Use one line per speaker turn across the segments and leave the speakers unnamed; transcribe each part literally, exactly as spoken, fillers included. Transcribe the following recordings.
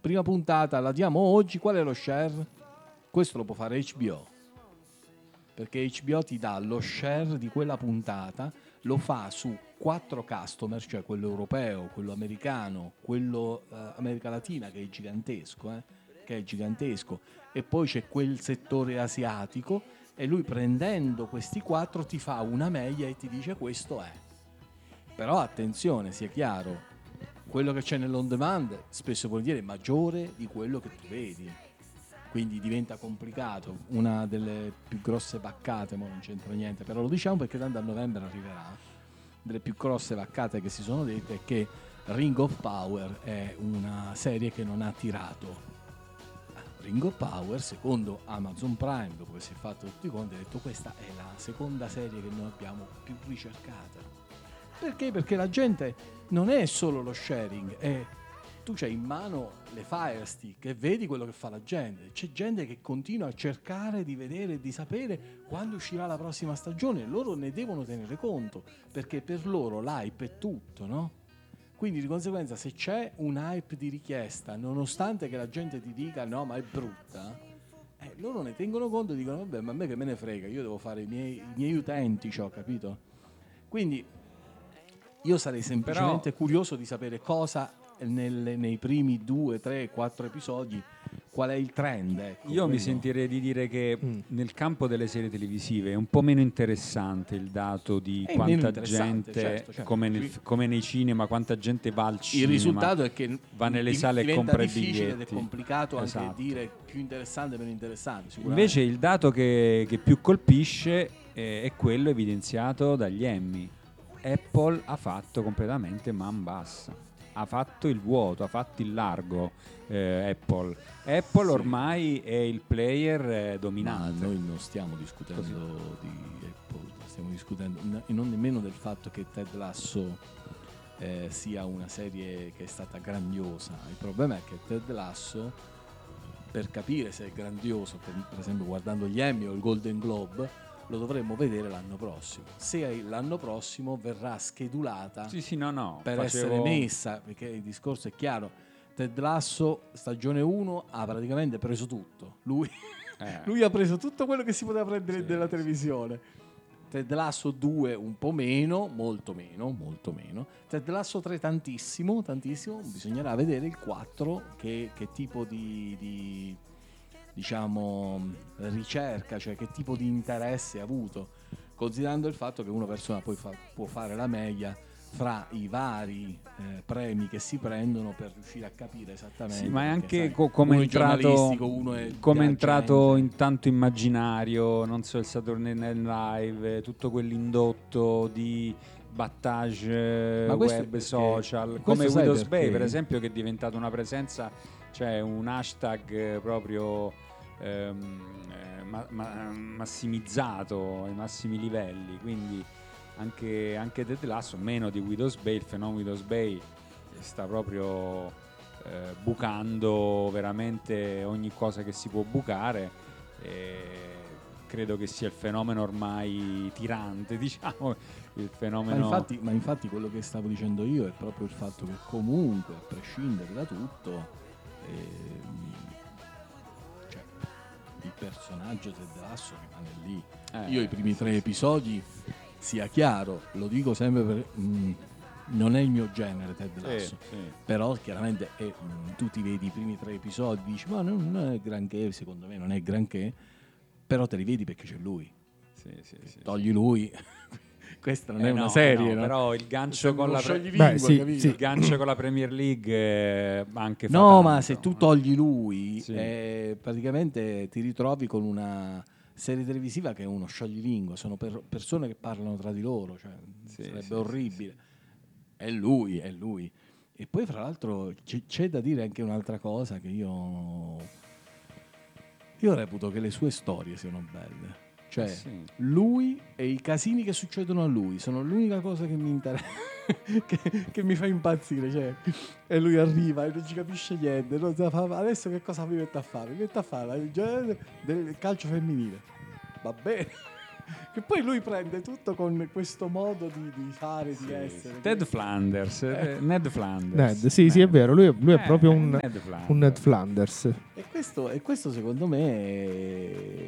prima puntata la diamo oggi, qual è lo share? Questo lo può fare H B O, perché H B O ti dà lo share di quella puntata, lo fa su quattro customer, cioè quello europeo, quello americano, quello eh, America Latina, che è gigantesco, eh, che è gigantesco, e poi c'è quel settore asiatico, e lui prendendo questi quattro ti fa una media e ti dice questo è. Però attenzione, sia chiaro, quello che c'è nell'on demand spesso vuol dire maggiore di quello che tu vedi, quindi diventa complicato. Una delle più grosse vaccate, ma non c'entra niente, però lo diciamo perché tanto a novembre arriverà, delle più grosse vaccate che si sono dette è che Ring of Power è una serie che non ha tirato. Ring of Power, secondo Amazon Prime, dopo che si è fatto tutti i conti, ha detto questa è la seconda serie che noi abbiamo più ricercata. Perché? Perché la gente non è solo lo sharing, è tu c'hai in mano le Fire Stick e vedi quello che fa la gente. C'è gente che continua a cercare di vedere e di sapere quando uscirà la prossima stagione. Loro ne devono tenere conto, perché per loro l'hype è tutto, no? Quindi di conseguenza se c'è un hype di richiesta, nonostante che la gente ti dica no ma è brutta, eh, loro ne tengono conto e dicono vabbè, ma a me che me ne frega, io devo fare i miei, i miei utenti, ciò, capito? Quindi io sarei semplicemente
Però,
curioso di sapere cosa nelle, nei primi due, tre, quattro episodi, qual è il trend. Ecco,
io mi
quello.
sentirei di dire che
Mm.
nel campo delle serie televisive è un po' meno interessante il dato di
È meno
quanta
interessante,
gente,
certo, certo.
come, nel- come nei cinema, quanta gente va al
Il
cinema,
risultato è che
va nelle
div-
sale e
diventa
compra i
difficile ed è
biglietti.
complicato
Esatto.
anche dire più interessante e meno interessante. Sicuramente.
Invece il dato che, che più colpisce eh, è quello evidenziato dagli Emmy. Apple ha fatto completamente man bassa, ha fatto il vuoto, ha fatto il largo. eh, Apple Apple
Sì.
ormai è il player eh,
Ma
dominante.
noi non stiamo discutendo
Così.
di Apple, stiamo discutendo n- e non nemmeno del fatto che Ted Lasso eh, sia una serie che è stata grandiosa. Il problema è che Ted Lasso, per capire se è grandioso, per, per esempio guardando gli Emmy o il Golden Globe, lo dovremmo vedere l'anno prossimo. Se l'anno prossimo verrà schedulata
Sì, sì, no, no.
per
facevo-
essere messa, perché il discorso è chiaro. Ted Lasso stagione uno ha praticamente preso tutto. Lui,
eh,
lui ha preso tutto quello che si poteva prendere
Sì,
della
sì.
televisione. Ted Lasso due un po' meno, molto meno, molto meno. Ted Lasso tre tantissimo, tantissimo. Bisognerà vedere il quattro che, che tipo di, di diciamo ricerca, cioè che tipo di interesse ha avuto, considerando il fatto che una persona poi fa, può fare la media fra i vari eh, premi che si prendono per riuscire a capire esattamente.
Sì, ma è
perché,
anche
sai,
co- come
uno
è
è
entrato,
giornalistico, uno è
come è entrato
agente.
in tanto immaginario, non so, il Saturday Night Live, tutto quell'indotto di battage
Ma questo è
web,
perché-
social,
questo
come
sai
Widow's Bay
perché?
per esempio, che è diventata una presenza, cioè un hashtag eh, proprio ehm, eh, ma- ma- massimizzato ai massimi livelli, quindi anche, anche Ted Lasso, meno di Widow's Bay, il fenomeno Widow's Bay sta proprio eh, bucando veramente ogni cosa che si può bucare. E credo che sia il fenomeno ormai tirante, diciamo, il
Ma
fenomeno.
infatti, ma infatti quello che stavo dicendo io è proprio il fatto che comunque, a prescindere da tutto, ehm, cioè, il personaggio Ted Lasso rimane lì.
Eh,
Io i primi
sì,
tre
sì.
episodi, sia chiaro, lo dico sempre per... mh, non è il mio genere Ted
Sì,
Lasso,
sì.
però chiaramente è, mh, tu ti vedi i primi tre episodi, dici ma non è granché, secondo me non è granché, però te li vedi perché c'è lui.
Sì, sì, sì,
Togli lui, questa non
Eh
è una
no,
serie,
eh no,
no?
però il gancio
Sembra
con
uno
la pre-
scioglilingua,
Beh, sì,
capito?
sì.
il gancio con la Premier League eh, anche fa
No,
tanto.
ma se tu togli lui,
Sì.
eh, praticamente ti ritrovi con una serie televisiva che è uno scioglilingua, sono per- persone che parlano tra di loro, cioè,
Sì,
sarebbe
sì,
orribile. È lui, è lui. E poi fra l'altro c'è, c'è da dire anche un'altra cosa che io io reputo che le sue storie siano belle. Cioè,
Eh sì.
lui e i casini che succedono a lui sono l'unica cosa che mi interessa, che, che mi fa impazzire. Cioè, e lui arriva e non ci capisce niente. Non sa fa- adesso che cosa mi mette a fare? Mi mette a fare il genere del calcio femminile. Va bene. Che poi lui prende tutto con questo modo di, di fare, di
Sì,
essere.
Ted Flanders, eh, Ned Flanders.
Ned, sì, sì, è vero, lui, lui è
Eh,
proprio un,
Ned Flanders.
un Ned Flanders.
E questo, e questo secondo me è,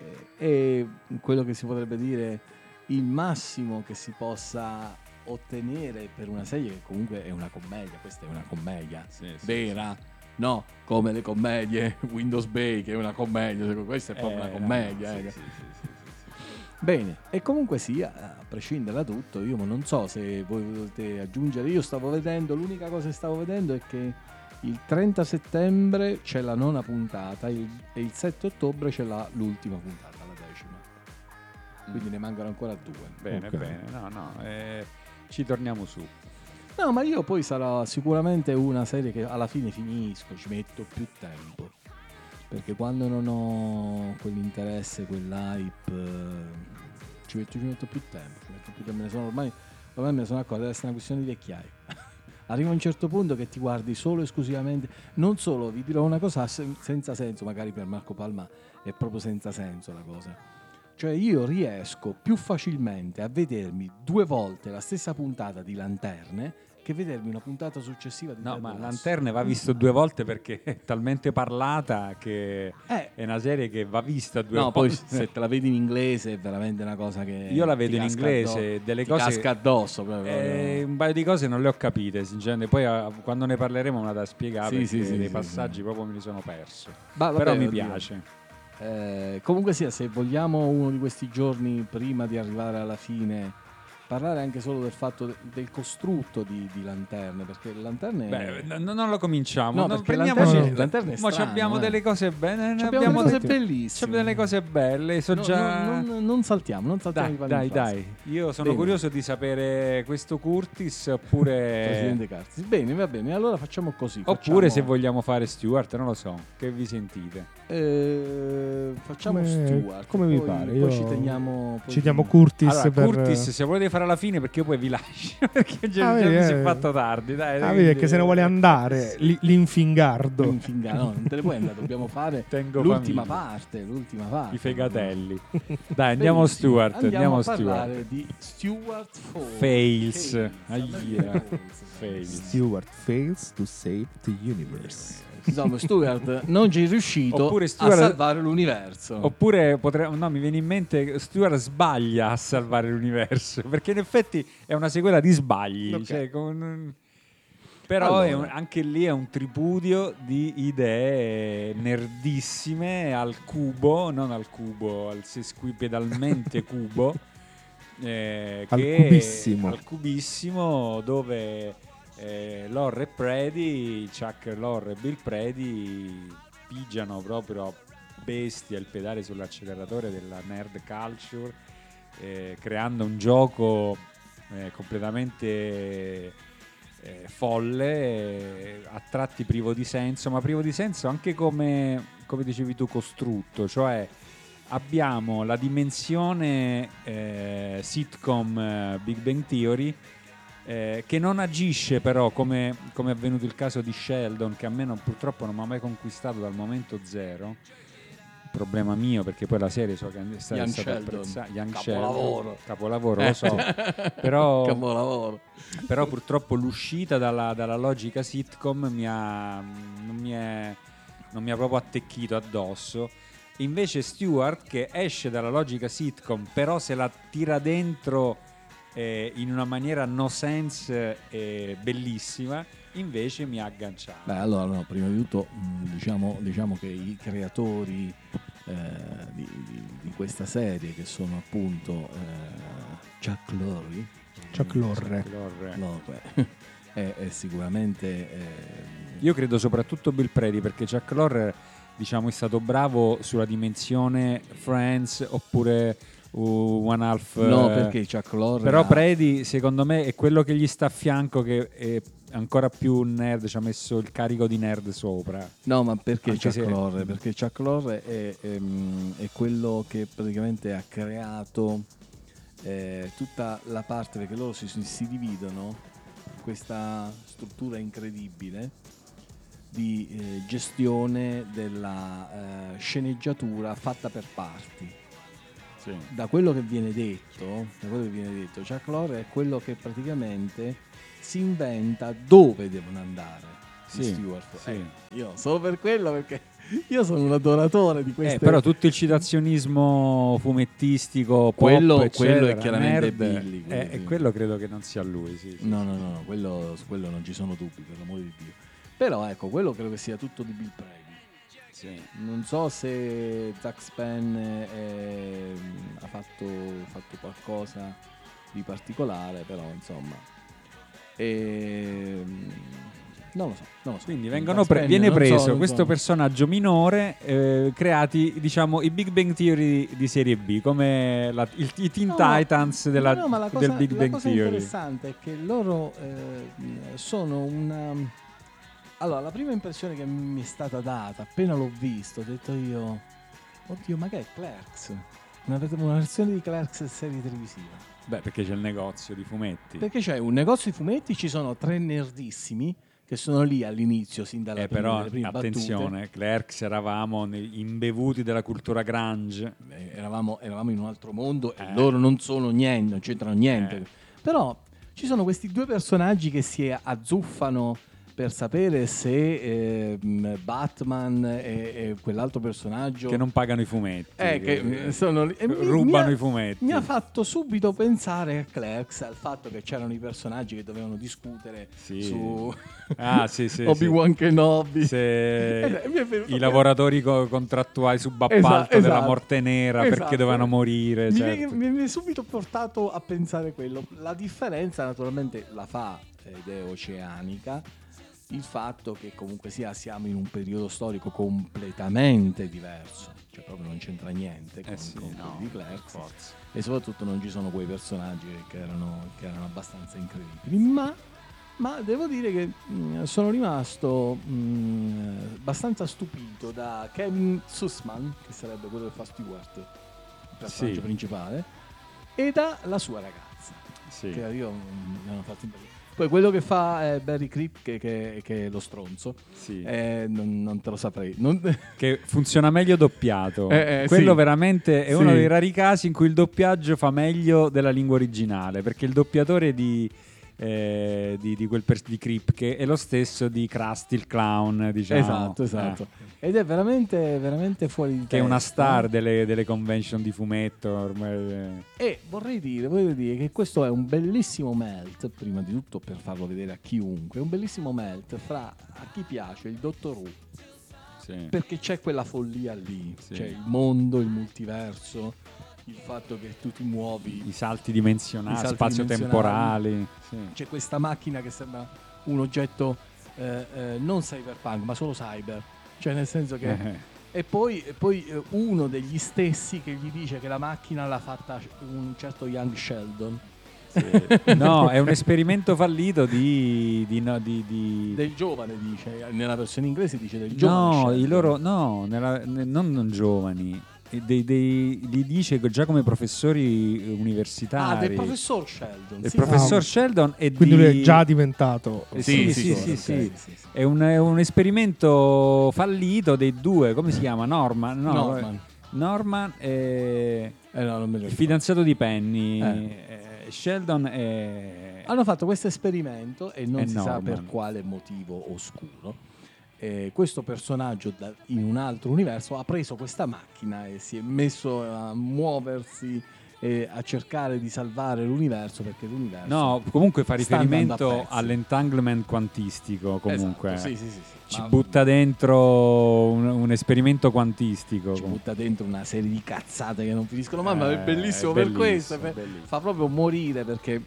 è quello che si potrebbe dire il massimo che si possa ottenere per una serie che comunque è una commedia. Questa è una commedia
Sì, sì,
vera, no? Come le commedie Windows Bay, che è una commedia, questa è proprio
Eh,
una
no,
commedia.
sì,
eh.
sì, sì, sì, sì, sì.
Bene, e comunque sia, a prescindere da tutto, io non so se voi volete aggiungere, io stavo vedendo, l'unica cosa che stavo vedendo è che il trenta settembre c'è la nona puntata il, e il sette ottobre c'è la, l'ultima puntata, la decima. Quindi ne mancano ancora due.
Bene,
Ok.
bene, no, no, eh, ci torniamo su.
No, ma io poi sarà sicuramente una serie che alla fine finisco, ci metto più tempo. Perché quando non ho quell'interesse, quell'hype, eh, ci metto, ci metto più tempo. Ci metto più tempo. Me ne sono, ormai, ormai me ne sono accorto, deve essere una questione di vecchiaia. Arriva un certo punto che ti guardi solo esclusivamente, non solo, vi dirò una cosa se- senza senso, magari per Marco Palma è proprio senza senso la cosa. Cioè io riesco più facilmente a vedermi due volte la stessa puntata di Lanterne che vedermi una puntata successiva di
No,
Ted
ma
Lasso.
Lanterne va visto due volte perché è talmente parlata che
Eh,
è una serie che va vista due
no,
volte.
poi se te la vedi in inglese è veramente una cosa che
Io la
ti
vedo in
casca
inglese,
addosso,
delle
ti
cose
casca addosso proprio.
Eh, un paio di cose non le ho capite, sinceramente. Poi ah, quando ne parleremo me la da spiegare
Sì,
perché
sì, sì,
dei
sì,
passaggi
sì.
proprio me li sono perso.
Ma vabbè,
Però mi
oddio.
piace.
Eh, comunque sia, se vogliamo uno di questi giorni prima di arrivare alla fine parlare anche solo del fatto de- del costrutto di, di Lanterne, perché le Lanterne
Beh, n- non lo cominciamo.
No,
No,
perché
prendiamoci.
Lanterne, Lanterne è
Mo'
strano,
abbiamo
eh.
delle cose belle.
Ci
ne
abbiamo delle cose
delle-
bellissime.
c'abbiamo delle cose belle. So
No,
già.
non, non- non saltiamo, non saltiamo
Dai,
i pali in
dai,
frasca.
dai. Io sono
Bene.
curioso di sapere questo Curtis oppure.
Presidente Curtis. Bene, va bene, allora facciamo così.
Oppure
facciamo,
se vogliamo fare Stewart, non lo so. Che vi sentite?
eh, facciamo
Come-
Stewart.
come vi
poi,
pare,
Poi
io-
ci teniamo. Poi
Ci diamo Curtis
Allora,
per...
Curtis, se volete fare alla fine, perché io poi vi lascio. Perché già,
Ah,
già
vedi,
mi si è
eh.
fatto tardi. Dai,
Ah, vedi, è che se ne vuole andare,
Sì.
li- l'infingardo.
Infinga- no, non te ne puoi andare, dobbiamo fare
Tengo
l'ultima
famiglia.
parte, l'ultima parte.
I fegatelli. Dai, andiamo a
Benissimo.
Stewart.
Andiamo,
Andiamo
a
a Stewart.
parlare di Stewart Falls.
Fails.
Fails.
Aia. Fails.
Stewart fails to save the universe.
Insomma, Stewart non ci è riuscito
Oppure Stewart-
a salvare l'universo.
Oppure potremmo. No, mi viene in mente. Stewart sbaglia a salvare l'universo. Perché in effetti è una sequela di sbagli.
Ok.
Cioè, con- Però è un-
Allora.
anche lì è un tripudio di idee nerdissime al cubo, non al cubo, al sesquipedalmente cubo. eh,
Al
che-
cubissimo.
al cubissimo dove eh, Lorre e Predi, Chuck Lorre e Bill Predi pigiano proprio a bestia il pedale sull'acceleratore della nerd culture, eh, creando un gioco eh, completamente eh, folle, eh, a tratti privo di senso, ma privo di senso anche come, come dicevi tu, costrutto, cioè abbiamo la dimensione eh, sitcom eh, Big Bang Theory, eh, che non agisce però come, come è avvenuto il caso di Sheldon, che a me non- purtroppo non mi ha mai conquistato dal momento zero. Problema mio, perché poi la serie so che è stata, è
Young
stata
Sheldon.
apprezzata. Young
Capolavoro.
Sheldon, capolavoro, lo so. però,
Capolavoro.
però purtroppo l'uscita dalla, dalla logica sitcom mi ha, non, mi è, non mi ha proprio attecchito addosso. Invece Stewart, che esce dalla logica sitcom, però se la tira dentro eh, in una maniera no sense eh, bellissima, invece mi ha agganciato.
Beh, allora, no, prima di tutto mh, diciamo, diciamo che i creatori eh, di, di- di questa serie, che sono appunto eh, Chuck Lorre,
Chuck Lorre.
Lorre.
Lorre, è, è sicuramente eh,
Io credo soprattutto Bill Predi, perché Chuck Lorre, diciamo, è stato bravo sulla dimensione Friends oppure uh, One Half.
no,
eh,
perché Chuck Lorre
Però
ha-
Predi, secondo me, è quello che gli sta a fianco, che è ancora più nerd, ci ha messo il carico di nerd sopra.
No, ma perché
Anche
Chuck
se-
Lorre? Perché Chuck Lorre è, ehm, è quello che praticamente ha creato eh, tutta la parte, perché loro si, si dividono in questa struttura incredibile di eh, gestione della eh, sceneggiatura fatta per parti.
Sì.
da quello che viene detto, da quello che viene detto, Chuck Lorre è quello che praticamente si inventa dove devono andare
Sì,
gli Stewart.
sì.
Eh, io solo per quello, perché io sono un adoratore di queste.
Eh, però tutto il citazionismo fumettistico,
Quello-
pop,
quello è
eccetera,
chiaramente
nerd,
Billy, quello
eh,
sì.
e quello credo che non sia lui. Sì, sì,
No,
sì.
no, no, no, quello, su quello non ci sono dubbi, per l'amore di Dio. Però ecco, quello credo che sia tutto di Bill Prady.
Sì.
Non so se Zack Spenn eh, ha fatto, fatto qualcosa di particolare, però insomma. ehm, non lo so, non lo so.
Quindi
Zack
vengono pre-
Spenn,
viene
non so,
preso
non
questo
so.
personaggio minore, eh, creati diciamo i Big Bang Theory di serie B, come la- il- i Teen
No, no,
Titans della-
no, no, ma la
del
cosa,
Big
la
Bang
cosa
Theory.
interessante è che loro eh, sono una. Allora, la prima impressione che mi è stata data appena l'ho visto, ho detto io, oddio, ma che è Clerks? Una, una versione di Clerks serie televisiva.
Beh, perché c'è il negozio di fumetti.
Perché c'è un negozio di fumetti, ci sono tre nerdissimi che sono lì all'inizio, sin dalla
Eh,
prima,
però
delle prime
attenzione, Clerks eravamo nei- imbevuti della cultura grunge.
battute. Eh, eravamo, eravamo in un altro mondo e
Eh.
loro non sono niente, non c'entrano niente.
Eh.
Però ci sono questi due personaggi che si azzuffano per sapere se eh, mh, Batman e, e quell'altro personaggio
Che non pagano i fumetti.
eh, che
eh,
sono lì. E mi-
rubano
mi ha-
i fumetti.
Mi ha fatto subito pensare a Clerks, al fatto che c'erano i personaggi che dovevano discutere
Sì.
su
Ah, sì, sì,
Obi-Wan Kenobi.
Se
Eh, mi è venuto-
i lavoratori co- contrattuali subappalto
Esatto,
della
esatto.
morte nera
Esatto.
perché dovevano morire.
Mi,
certo.
mi- mi è subito portato a pensare quello. La differenza naturalmente la fa, ed è oceanica, il fatto che comunque sia siamo in un periodo storico completamente diverso, cioè proprio non c'entra niente con,
Eh sì,
con
no,
quelli di Clerks,
forza.
e soprattutto non ci sono quei personaggi che erano, che erano abbastanza incredibili, ma, ma devo dire che mh, sono rimasto mh, abbastanza stupito da Kevin Sussman, che sarebbe quello che fa Stewart, il personaggio
Sì.
principale, e dalla sua ragazza,
Sì.
che io mm, mi hanno fatto impazzire. Poi quello che fa eh, Barry Cripp, che, che- che è lo stronzo,
Sì.
eh, non, non te lo saprei. Non-
Che funziona meglio doppiato.
Eh, eh,
Quello
sì.
veramente è
Sì.
uno dei rari casi in cui il doppiaggio fa meglio della lingua originale, perché il doppiatore di, eh, di, di quel pers- di Kripke è lo stesso di Krusty il clown, diciamo.
Esatto, esatto.
Eh,
Ed è veramente, veramente fuori di testa.
che è una star delle, delle convention di fumetto ormai. eh.
E vorrei dire, vorrei dire che questo è un bellissimo melt, prima di tutto per farlo vedere a chiunque, un bellissimo melt fra a chi piace il Doctor Who,
Sì.
perché c'è quella follia lì,
Sì.
c'è il mondo, il multiverso, il fatto che tu ti muovi,
I salti dimensionali,
I salti
spazio-temporali. Sì.
c'è questa macchina che sembra un oggetto eh, eh, non cyberpunk ma solo cyber, cioè nel senso che
Eh,
e poi, e poi eh, uno degli stessi che gli dice che la macchina l'ha fatta un certo Young Sheldon,
sì. No, è un esperimento fallito di, di, no, di, di-
del giovane, dice nella versione inglese, dice del giovane
no,
Sheldon.
i loro no, nella- ne- non, non giovani. e Dei, dei- li dice già come professori
ah,
universitari.
del professor Sheldon,
Del
sì,
professor
Ah,
Sheldon e
Quindi
di...
lui è già diventato.
Eh, sì, sì, sì,
ok,
sì.
sì, sì.
È un, è un esperimento fallito dei due, come si chiama? Norman? No,
Norman.
Norman e
Eh, no, non me lo
il
ricordo.
fidanzato di Penny,
Eh.
eh, Sheldon e...
Hanno fatto questo esperimento e non
E
si sa
Norman.
per quale motivo oscuro. Eh, questo personaggio da- in un altro universo ha preso questa macchina e si è messo a muoversi e a cercare di salvare l'universo, perché l'universo
No, comunque fa
sta andando a
riferimento
pezzi.
all'entanglement quantistico, comunque.
Esatto, sì, sì, sì, sì.
Ci
Ma
butta dentro un, un esperimento quantistico.
ci
comunque.
butta dentro una serie di cazzate che non finiscono mai, ma è
Eh,
bellissimo
è
per
bellissimo,
questo, per-
bellissimo.
fa proprio morire, perché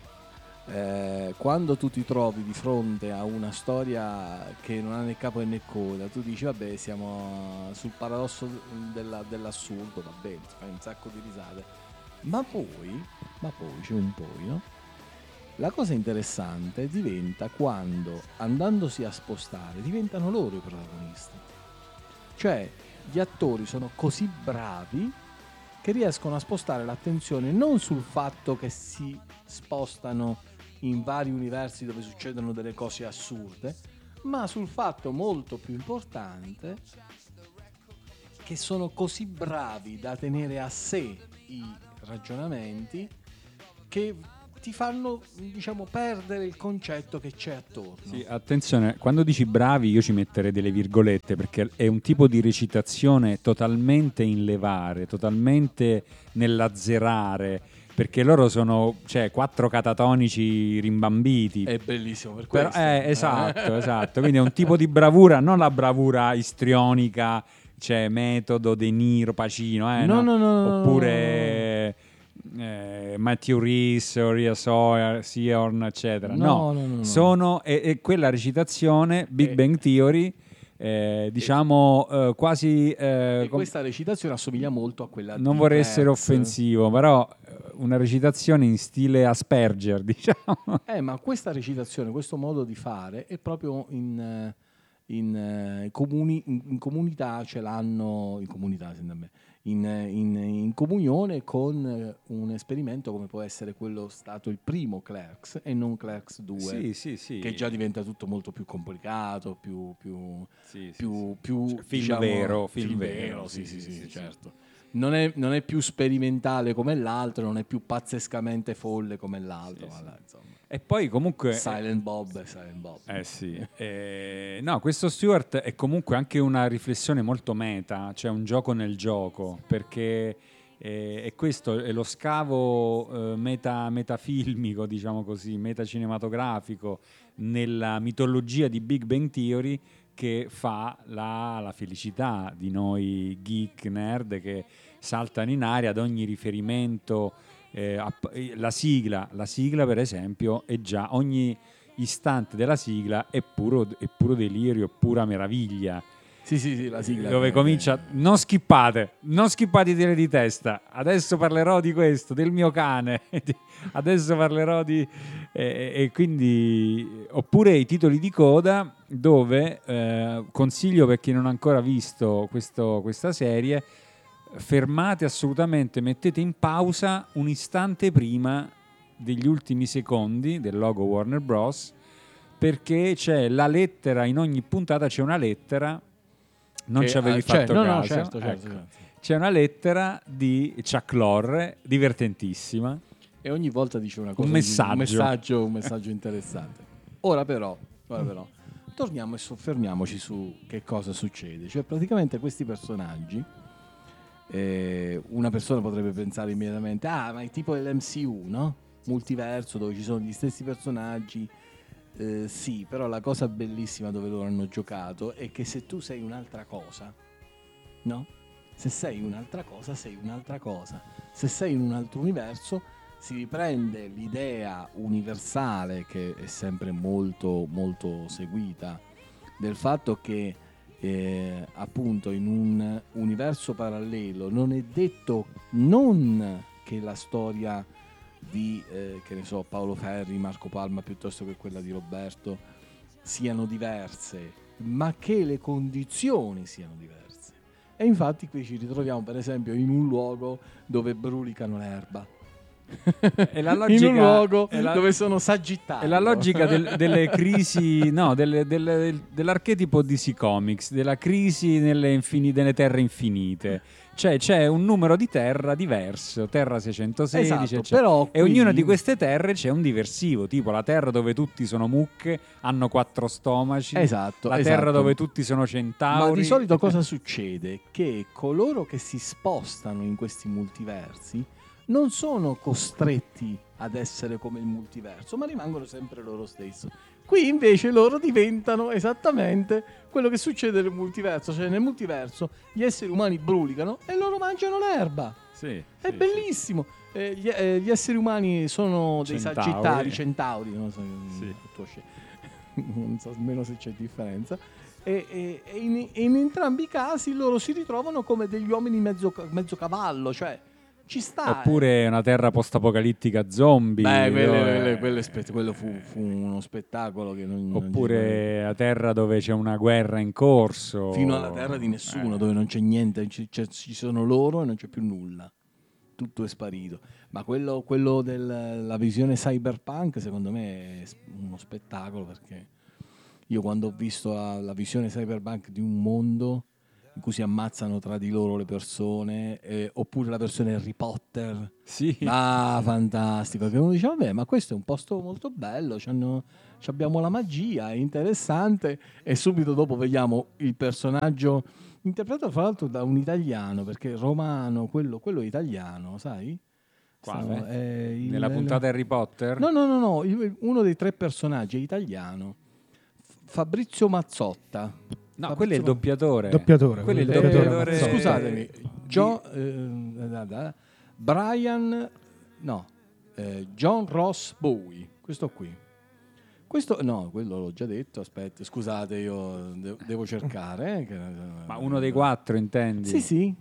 eh, quando tu ti trovi di fronte a una storia che non ha né capo né coda, tu dici vabbè, siamo sul paradosso della- dell'assurdo, va bene, ti fai un sacco di risate, ma poi, ma poi c'è un poi, no? La cosa interessante diventa quando, andandosi a spostare, diventano loro i protagonisti. Cioè, gli attori sono così bravi che riescono a spostare l'attenzione non sul fatto che si spostano in vari universi dove succedono delle cose assurde, ma sul fatto molto più importante che sono così bravi da tenere a sé i ragionamenti che ti fanno, diciamo, perdere il concetto che c'è attorno.
Sì, attenzione, quando dici bravi io ci metterei delle virgolette, perché è un tipo di recitazione totalmente in levare, totalmente nell'azzerare, perché loro sono, cioè, quattro catatonici rimbambiti.
È bellissimo per
Però,
questo.
eh, esatto, esatto. Quindi è un tipo di bravura, non la bravura istrionica, cioè Metodo, De Niro, Pacino, eh,
No,
no?
no, no, no,
Oppure eh, Matthew Rhys, Ria Sawyer, Seahorn, eccetera. No,
No, no, no, no.
sono e, e quella recitazione Big
Eh.
Bang Theory, eh, diciamo eh, quasi eh,
E
com-
questa recitazione assomiglia molto a quella
non
di
vorrei essere
Clerks.
offensivo, però eh, una recitazione in stile Asperger, diciamo.
Eh, ma questa recitazione, questo modo di fare è proprio in, eh, in, eh, comuni, in, in comunità, ce l'hanno in comunità, senta a me, in, eh, in- in comunione con eh, un esperimento come può essere quello stato il primo Clerks e non Clerks due,
Sì, sì, sì.
che già diventa tutto molto più complicato, più, più,
Sì, sì,
più,
sì.
più,
Cioè, film
diciamo,
vero, film vero,
sì,
sì,
sì,
sì,
sì,
sì,
certo. Non è, non è più sperimentale come l'altro, non è più pazzescamente folle come l'altro,
Sì,
ma
sì.
là, insomma.
E poi comunque...
Silent Bob è Silent Bob.
Eh sì, Eh, no, questo Stewart è comunque anche una riflessione molto meta, cioè un gioco nel gioco, perché eh, è questo, è lo scavo eh, meta, metafilmico, diciamo così, metacinematografico nella mitologia di Big Bang Theory che fa la, la felicità di noi geek nerd che saltano in aria ad ogni riferimento. Eh, app- eh, la sigla, la sigla per esempio è già ogni istante della sigla è puro, è puro delirio, pura meraviglia.
Sì, sì, sì, la sigla.
Dove
è-
comincia, non skippate, non skippate i tiri di testa. Adesso parlerò di questo, del mio cane. Adesso parlerò di. E, e quindi. Oppure i titoli di coda, dove eh, consiglio per chi non ha ancora visto questo- questa serie. Fermate assolutamente, mettete in pausa un istante prima degli ultimi secondi del logo Warner Bros. Perché c'è la lettera, in ogni puntata c'è una lettera, non
che-
ci avevi
ah, cioè,
fatto
no,
caso,
no, certo, certo,
ecco.
certo.
C'è una lettera di Chuck Lorre, divertentissima.
E ogni volta dice una cosa,
Un messaggio.
un messaggio, un messaggio interessante. Ora però, ora però, torniamo e soffermiamoci su che cosa succede. Cioè, praticamente questi personaggi, eh, una persona potrebbe pensare immediatamente, ah, ma è tipo l'M C U, no? Multiverso, dove ci sono gli stessi personaggi. Eh, sì, però la cosa bellissima dove loro hanno giocato è che se tu sei un'altra cosa, no? Se sei un'altra cosa, sei un'altra cosa. Se sei in un altro universo, si riprende l'idea universale che è sempre molto, molto seguita del fatto che eh, appunto in un universo parallelo non è detto non che la storia di eh, che ne so, Paolo Ferri, Marco Palma piuttosto che quella di Roberto siano diverse, ma che le condizioni siano diverse. E infatti qui ci ritroviamo per esempio in un luogo dove brulicano l'erba.
È la
in
logica-
un luogo
è la-
dove sono sagittario.
È la logica del- delle crisi, no, delle- delle- dell'archetipo D C Comics, della crisi nelle, infini- nelle terre infinite. Cioè c'è un numero di terra diverso, terra seicentosedici,
Esatto,
eccetera.
però
e
qui-
ognuna di queste terre c'è un diversivo, tipo la terra dove tutti sono mucche, hanno quattro stomaci,
Esatto,
la
esatto.
terra dove tutti sono centauri.
Ma di solito cosa succede? Che coloro che si spostano in questi multiversi non sono costretti ad essere come il multiverso, ma rimangono sempre loro stessi. Qui invece loro diventano esattamente quello che succede nel multiverso, cioè nel multiverso gli esseri umani brulicano e loro mangiano l'erba.
Sì,
È
sì,
bellissimo. Eh, gli, eh, gli esseri umani sono dei
Centauri.
sagittari, centauri, non so,
Sì.
il tuo sce- non so nemmeno se c'è differenza. E, e- e in, e in entrambi i casi loro si ritrovano come degli uomini mezzo, mezzo cavallo, cioè ci sta.
Oppure una terra post-apocalittica zombie.
Beh, quello,
dove-
quello- quello è spe- quello fu, fu uno spettacolo che non, non
Oppure la terra dove c'è una guerra in corso.
ci- fino alla terra di nessuno,
Eh.
dove non c'è niente, ci, c'è- ci sono loro e non c'è più nulla. Tutto è sparito. Ma quello, quello della visione cyberpunk, secondo me, è s- uno spettacolo perché io quando ho visto la, la visione cyberpunk di un mondo in cui si ammazzano tra di loro le persone, eh, oppure la versione Harry Potter.
Sì.
Ah, fantastico. Che uno dice, vabbè, ma questo è un posto molto bello, c'hanno, abbiamo la magia, è interessante. E subito dopo vediamo il personaggio interpretato fra l'altro da un italiano, perché romano, quello, quello è italiano, sai?
Quale?
Stanno- è il-
Nella puntata Harry Potter?
No, no, no, no, il- uno dei tre personaggi è italiano. F- Fabrizio Mazzotta.
No,
Fabrizio
quello è il
Ma-
doppiatore.
Doppiatore,
Quello è il
quello
Eh,
doppiatore.
Scusatemi,
di-
Gio- eh, da- da- Brian, no, eh, John Ross Bowie, questo qui. Questo, no, quello l'ho già detto, aspetta, scusate, io de- devo cercare. eh, che-
Ma uno dei quattro, intendi?
Sì, sì.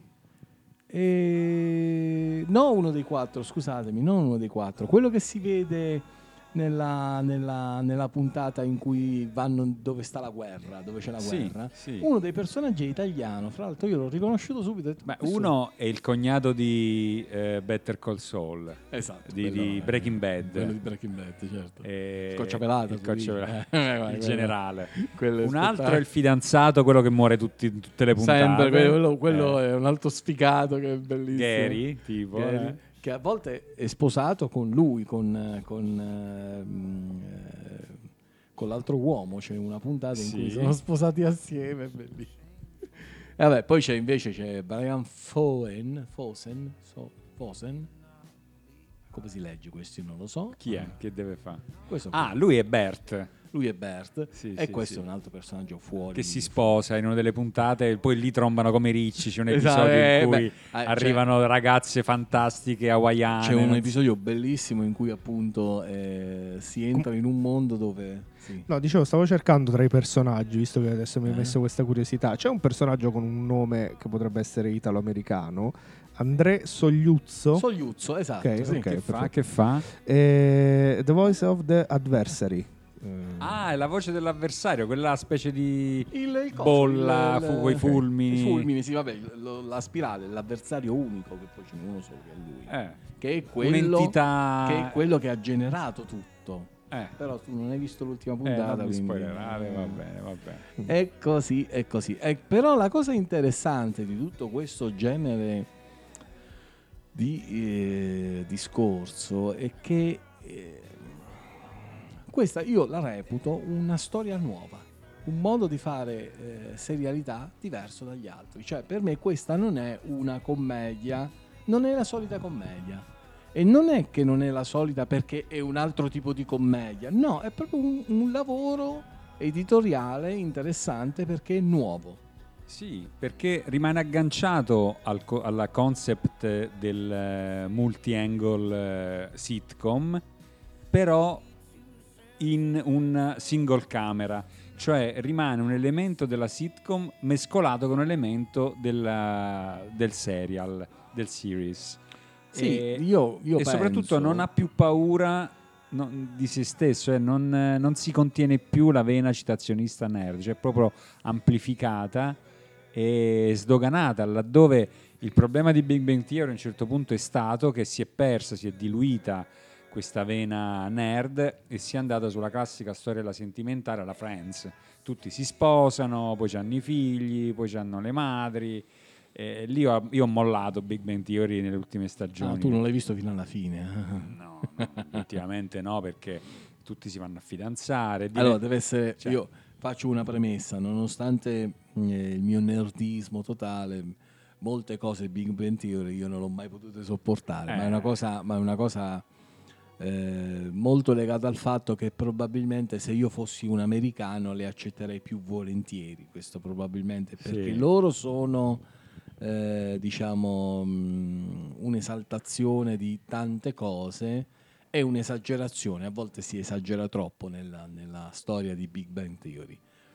E... No, uno dei quattro, scusatemi, non uno dei quattro. Quello che si vede nella, nella- nella puntata in cui vanno dove sta la guerra, dove c'è la
Sì,
guerra.
sì.
Uno dei personaggi è italiano, fra l'altro io l'ho riconosciuto subito. ho detto,
Beh,
questo-
uno è il cognato di eh, Better Call Saul,
esatto,
di,
quello
di
è-
Breaking Bad.
quello di Breaking Bad, certo.
E-
Scocciapelato,
il,
tu dici.
Scocciapelato,
Eh,
il
quello-
generale.
quello è
Un altro è
spettacolo.
il fidanzato, quello che muore tutti, in tutte le puntate.
Sempre, quello, quello
Eh,
è un altro sfigato che è bellissimo.
Gary, tipo.
Gary,
eh.
che a volte è sposato con lui, con, con, ehm, eh, con l'altro uomo. C'è una puntata in
Sì.
cui sono sposati assieme, è bellissimo. E vabbè, poi c'è invece c'è Brian Fosen, Fosen, so- Fosen. Come si legge questo? Io non lo so.
Chi è? Che deve fare?
Questo
Ah,
qui.
lui è Bert,
Lui è Bert
Sì,
e
sì,
questo
sì.
è un altro personaggio fuori.
che si sposa in una delle puntate e poi lì trombano come ricci. C'è un
Esatto,
episodio
eh,
in cui
beh, eh,
arrivano ragazze fantastiche hawaiane.
C'è un
non-
episodio bellissimo in cui appunto eh, si entra in un mondo dove... Sì.
No, dicevo, stavo cercando tra i personaggi, visto che adesso mi hai
Eh.
messo questa curiosità. C'è un personaggio con un nome che potrebbe essere italo-americano, André Sogliuzzo,
Sogliuzzo, esatto.
Ok,
sì.
ok.
Che fa?
perfetto.
Che fa?
e The Voice of the Adversary. Eh,
Ah, è la voce dell'avversario, quella specie di
Il, il coso,
bolla,
il- il-
fu- coi fulmini.
I fulmini, sì, vabbè, lo- la spirale, l'avversario unico, che poi ce n'è uno solo che è lui.
Eh,
Che è quello,
un'entità.
che è quello che ha generato tutto.
Eh,
Però tu non hai visto l'ultima
eh,
puntata.
non mi
quindi-
spoilerare, va bene, va bene.
È così, è così. Eh, però la cosa interessante di tutto questo genere di eh, discorso è che eh, questa io la reputo una storia nuova, un modo di fare eh, serialità diverso dagli altri. Cioè, per me questa non è una commedia, non è la solita commedia. E non è che non è la solita perché è un altro tipo di commedia, no, è proprio un, un lavoro editoriale interessante perché è nuovo.
Sì, perché rimane agganciato al co- alla concept del eh, multi-angle eh, sitcom, però in un single camera, cioè rimane un elemento della sitcom mescolato con un elemento della- del serial, del series.
Sì,
e,
io, io
e soprattutto
penso-
non ha più paura no- di se stesso, cioè non, eh, non si contiene più la vena citazionista nerd, cioè proprio amplificata e sdoganata, laddove il problema di Big Bang Theory a un certo punto è stato che si è persa, si è diluita questa vena nerd e si è andata sulla classica storia della sentimentale alla Friends. Tutti si sposano, poi hanno i figli, poi hanno le madri. Eh, lì ho, io ho mollato Big Bang Theory nelle ultime stagioni.
Ah, tu non l'hai visto fino alla fine.
No, no, ultimamente no, perché tutti si vanno a fidanzare. div-
Allora, deve essere.
Cioè-
Io faccio una premessa, nonostante eh, il mio nerdismo totale, molte cose Big Bang Theory io non l'ho mai potute sopportare,
Eh.
ma è una cosa, ma è una cosa eh, molto legata al fatto che probabilmente se io fossi un americano le accetterei più volentieri. Questo probabilmente perché
Sì.
loro sono. Eh, diciamo mh, un'esaltazione di tante cose e un'esagerazione, a volte si esagera troppo nella, nella storia di Big Bang Theory.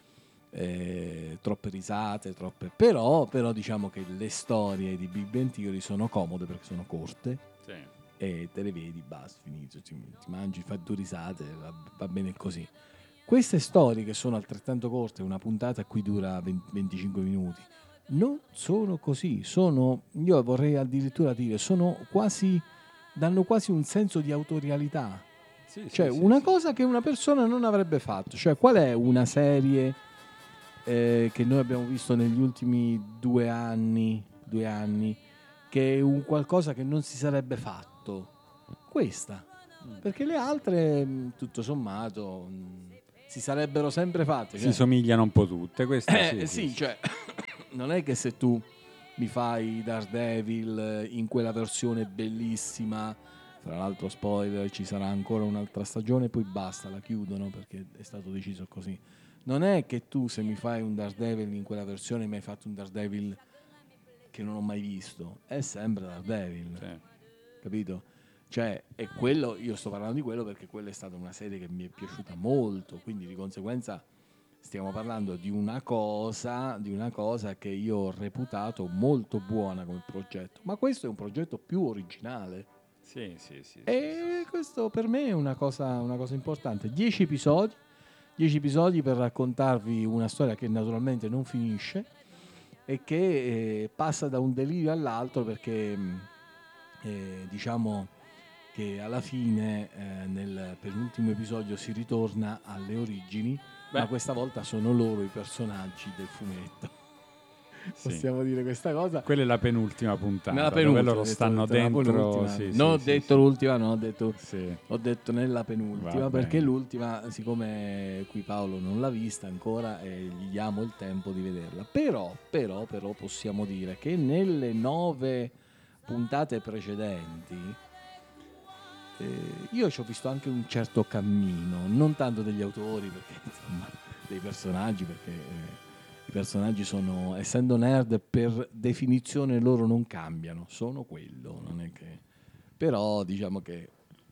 Eh, troppe risate, troppe... Però, però diciamo che le storie di Big Bang Theory sono comode perché sono corte
Sì.
e te le vedi, basta, finito, ti, ti mangi, fai due risate, va, va bene così. Queste storie che sono altrettanto corte, una puntata qui dura venti venticinque minuti, non sono così, sono, io vorrei addirittura dire, sono quasi, danno quasi un senso di autorialità.
Sì, sì,
Cioè,
sì,
una
sì.
cosa che una persona non avrebbe fatto. Cioè, qual è una serie eh, che noi abbiamo visto negli ultimi due anni, due anni, che è un qualcosa che non si sarebbe fatto. Questa. Perché le altre, mh, tutto sommato, mh, si sarebbero sempre fatte.
Si
cioè-
somigliano un po' tutte, queste
Eh,
sì,
sì,
sì,
cioè, non è che se tu mi fai Daredevil eh, in quella versione bellissima, tra l'altro spoiler, ci sarà ancora un'altra stagione, poi basta, la chiudono perché è stato deciso così. Non è che tu se mi fai un Daredevil in quella versione mi hai fatto un Daredevil che non ho mai visto, è sempre Daredevil,
sì.
capito? Cioè, è quello, io sto parlando di quello perché quella è stata una serie che mi è piaciuta molto, quindi di conseguenza stiamo parlando di una cosa, di una cosa che io ho reputato molto buona come progetto, ma questo è un progetto più originale.
Sì, sì, sì,
E questo per me è una cosa, una cosa importante. Dieci episodi, dieci episodi per raccontarvi una storia che naturalmente non finisce e che eh, passa da un delirio all'altro perché mh, eh, diciamo che alla fine eh, nel penultimo episodio si ritorna alle origini,
Beh.
ma questa volta sono loro i personaggi del fumetto.
Sì.
Possiamo dire questa cosa?
Quella è la penultima puntata,
Nella
dove
penultima,
loro
ho detto,
stanno
ho detto nella
dentro.
penultima.
Sì,
non
sì,
ho
sì,
detto
sì.
l'ultima, no, ho detto,
Sì.
ho detto nella penultima,
Va
perché
bene.
l'ultima, siccome qui Paolo non l'ha vista ancora, e gli diamo il tempo di vederla. Però, però, però possiamo dire che nelle nove puntate precedenti eh, io ci ho visto anche un certo cammino, non tanto degli autori, perché insomma, dei personaggi, perché eh, i personaggi sono, essendo nerd, per definizione loro non cambiano, sono quello, non è che... Però diciamo che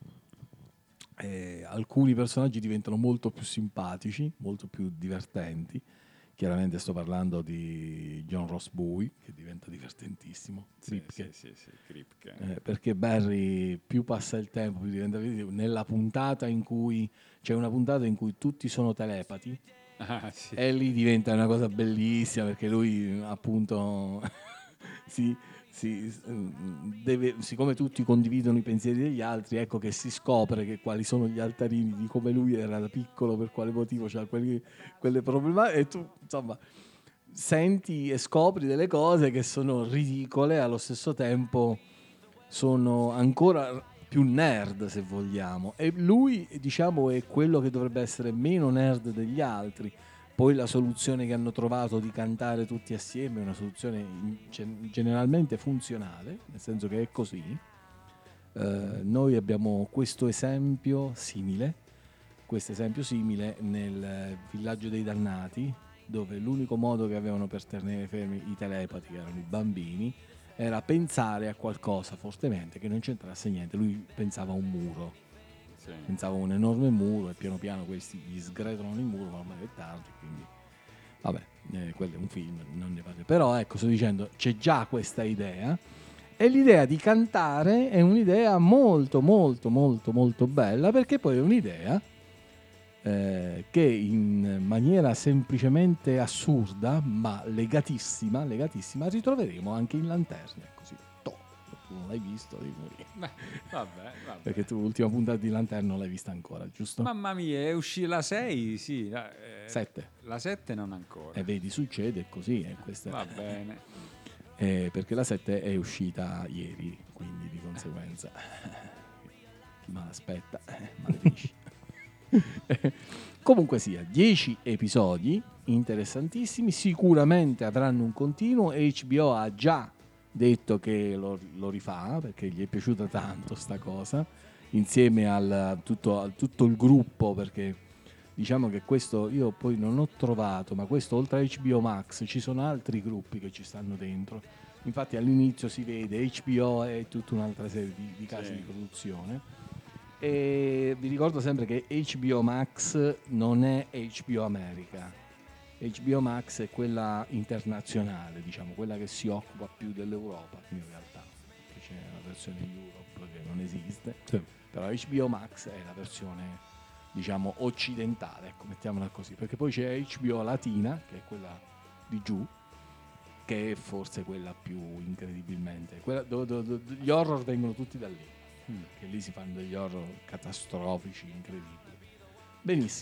eh, alcuni personaggi diventano molto più simpatici, molto più divertenti. Chiaramente sto parlando di John Ross Bowie, che diventa divertentissimo.
Sì,
Kripke.
sì, sì, sì, Kripke.
Eh, perché Barry più passa il tempo più diventa nella puntata in cui c'è una puntata in cui tutti sono telepati
Ah, sì.
e lì diventa una cosa bellissima perché lui appunto si, si, deve, siccome tutti condividono i pensieri degli altri, ecco che si scopre che quali sono gli altarini di come lui era da piccolo, per quale motivo c'ha quelli, quelle problematiche e tu insomma senti e scopri delle cose che sono ridicole, allo stesso tempo sono ancora più nerd se vogliamo, e lui diciamo è quello che dovrebbe essere meno nerd degli altri. Poi la soluzione che hanno trovato di cantare tutti assieme è una soluzione in- gen- generalmente funzionale, nel senso che è così. Eh, noi abbiamo questo esempio simile, questo esempio simile nel Villaggio dei Dannati, dove l'unico modo che avevano per tenere fermi i telepati, che erano i bambini, era pensare a qualcosa fortemente che non c'entrasse niente. Lui pensava a un muro,
Sì.
pensava a un enorme muro e piano piano questi gli sgretolano il muro, ma ormai è tardi, quindi vabbè, eh, quello è un film, non ne parlo. Però ecco, sto dicendo, c'è già questa idea e l'idea di cantare è un'idea molto molto molto molto bella, perché poi è un'idea eh, che in maniera semplicemente assurda ma legatissima, legatissima ritroveremo anche in Lanterne, così toh, se tu non l'hai visto devi morire.
Beh, vabbè, vabbè.
Perché tu l'ultima puntata di Lanterne non l'hai vista ancora, giusto?
Mamma mia, è uscita la sei, sì. La, eh,
Sette.
La sette non ancora.
E vedi, succede così, e questa
Va bene.
eh, perché la sette è uscita ieri, quindi di conseguenza chi me l'aspetta, eh, maledici. Comunque sia, dieci episodi interessantissimi, sicuramente avranno un continuo. H B O ha già detto che lo, lo rifà perché gli è piaciuta tanto sta cosa, insieme al tutto, al tutto il gruppo, perché diciamo che questo io poi non ho trovato, ma questo oltre a H B O Max ci sono altri gruppi che ci stanno dentro. Infatti all'inizio si vede H B O e tutta un'altra serie di, di case
Sì.
di produzione. E vi ricordo sempre che H B O Max non è H B O America. H B O Max è quella internazionale, diciamo, quella che si occupa più dell'Europa, in realtà. C'è la versione Europe che non esiste,
Sì.
però H B O Max è la versione, diciamo, occidentale, ecco, mettiamola così, perché poi c'è H B O Latina, che è quella di giù, che è forse quella più incredibilmente, quella dove, dove- dove gli horror vengono tutti da lì, che lì si fanno degli horror catastrofici incredibili. Benissimo.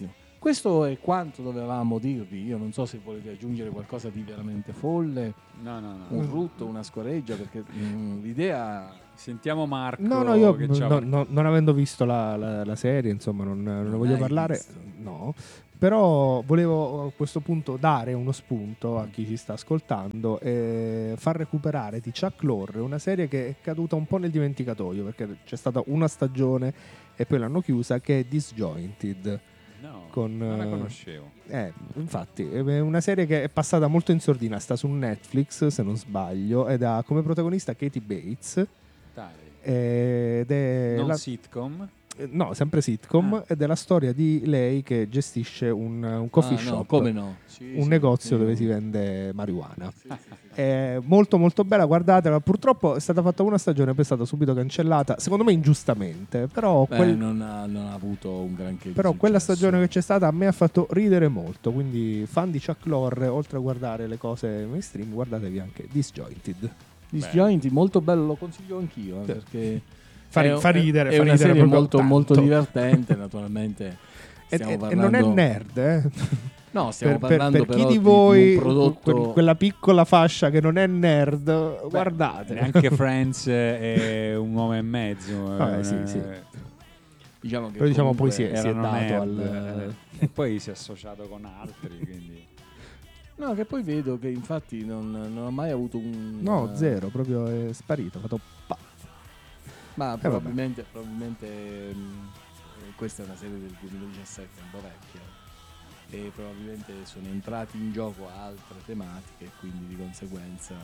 Questo è quanto dovevamo dirvi. Io non so se volete aggiungere qualcosa di veramente folle,
No, no, no.
un rutto, una scoreggia, perché mm, l'idea...
Sentiamo Marco.
No, no, io
che
no-
c'ha-
no- no- non avendo visto la, la- la serie, insomma, non, non ne
Non
voglio
l'hai
parlare.
visto?
No, però volevo a questo punto dare uno spunto a chi ci sta ascoltando e far recuperare di Chuck Lorre, una serie che è caduta un po' nel dimenticatoio perché c'è stata una stagione e poi l'hanno chiusa, che è Disjointed.
No,
con,
non la
eh,
conoscevo.
Eh, infatti, è una serie che è passata molto in sordina, sta su Netflix se non sbaglio, ed ha come protagonista Katie Bates.
Dai.
Ed è
Non
la-
sitcom?
eh, no, sempre sitcom,
Ah.
ed è la storia di lei che gestisce un, un coffee
Ah, no,
shop,
come no? Sì,
un
sì,
negozio
sì.
dove si vende marijuana.
Sì, sì, sì.
È molto molto bella, guardatela. Purtroppo è stata fatta una stagione, poi è stata subito cancellata, secondo me ingiustamente, però,
Beh,
quel-
non, ha, non ha avuto un granché di
però quella
successo.
stagione che c'è stata a me ha fatto ridere molto, quindi fan di Chuck Lorre, oltre a guardare le cose mainstream, guardatevi anche Disjointed.
Disjointed, molto bello, lo consiglio anch'io, eh,
Sì.
perché
Fa, ri-
è,
fa ridere,
è
fa
una
ridere
serie
proprio
molto,
tanto.
molto divertente, naturalmente.
E,
Stiamo
e- e
parlando...
non è nerd, eh.
No, stiamo
per, per-
parlando
per chi
però
di
di,
voi,
di un prodotto...
que- quella piccola fascia che non è nerd,
Beh,
guardate.
Neanche Friends è un uomo e mezzo.
Vabbè,
eh,
sì, sì.
Diciamo che
Però diciamo poi
comunque
si è, si è
erano
dato
nerd,
al...
eh, e poi si è associato con altri, quindi...
No, che poi vedo che infatti non, non ho mai avuto un...
No,
eh,
zero, proprio è sparito, ha fatto pa.
Ma
vabbè.
probabilmente, probabilmente mh, eh, questa è una serie del duemiladiciassette, un po' vecchia, e probabilmente sono entrati in gioco altre tematiche e quindi di conseguenza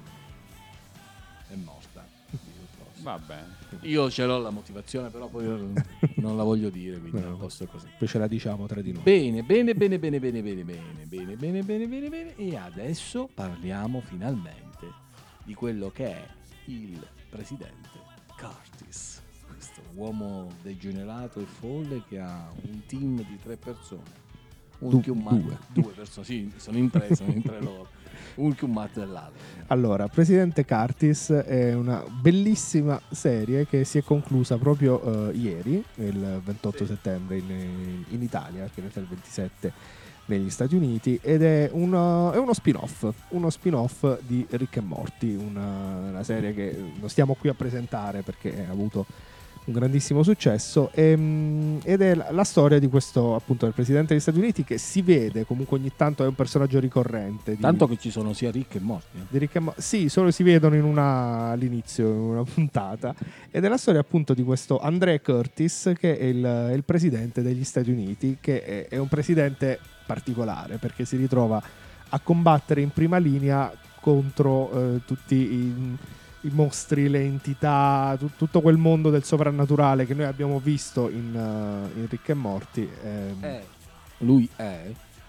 mh, è morta.
Va bene.
Io ce l'ho la motivazione, però poi non la voglio dire, quindi
No,
non posso così.
Poi ce la diciamo tra di noi.
Bene, bene, bene, bene, bene, bene, bene, bene, bene, bene, bene, bene. E adesso parliamo finalmente di quello che è il presidente Curtis, questo uomo degenerato e folle che ha un team di tre persone. Un
Du-
più un
due.
mat- due persone, sì, sono in tre, sono in tre loro. Un più un matto dell'altro.
Allora, Presidente Curtis è una bellissima serie che si è conclusa proprio eh, ieri, il ventotto
Sì.
settembre in, in Italia, perché in realtà è il ventisette negli Stati Uniti, ed è uno, è uno spin-off, uno spin-off di Rick e Morty, una, una serie che non stiamo qui a presentare perché ha avuto un grandissimo successo, ehm, ed è la, la storia di questo, appunto, del presidente degli Stati Uniti, che si vede comunque ogni tanto, è un personaggio ricorrente di,
Tanto che ci sono sia ricchi e morti. eh.
di Rick e Mo- sì, solo si vedono in una, all'inizio, in una puntata, ed è la storia appunto di questo Andre Curtis, che è il, è il presidente degli Stati Uniti, che è, è un presidente particolare perché si ritrova a combattere in prima linea contro eh, tutti i, i mostri, le entità, tu- tutto quel mondo del soprannaturale che noi abbiamo visto in, uh, in Rick e Morty. ehm,
È- lui è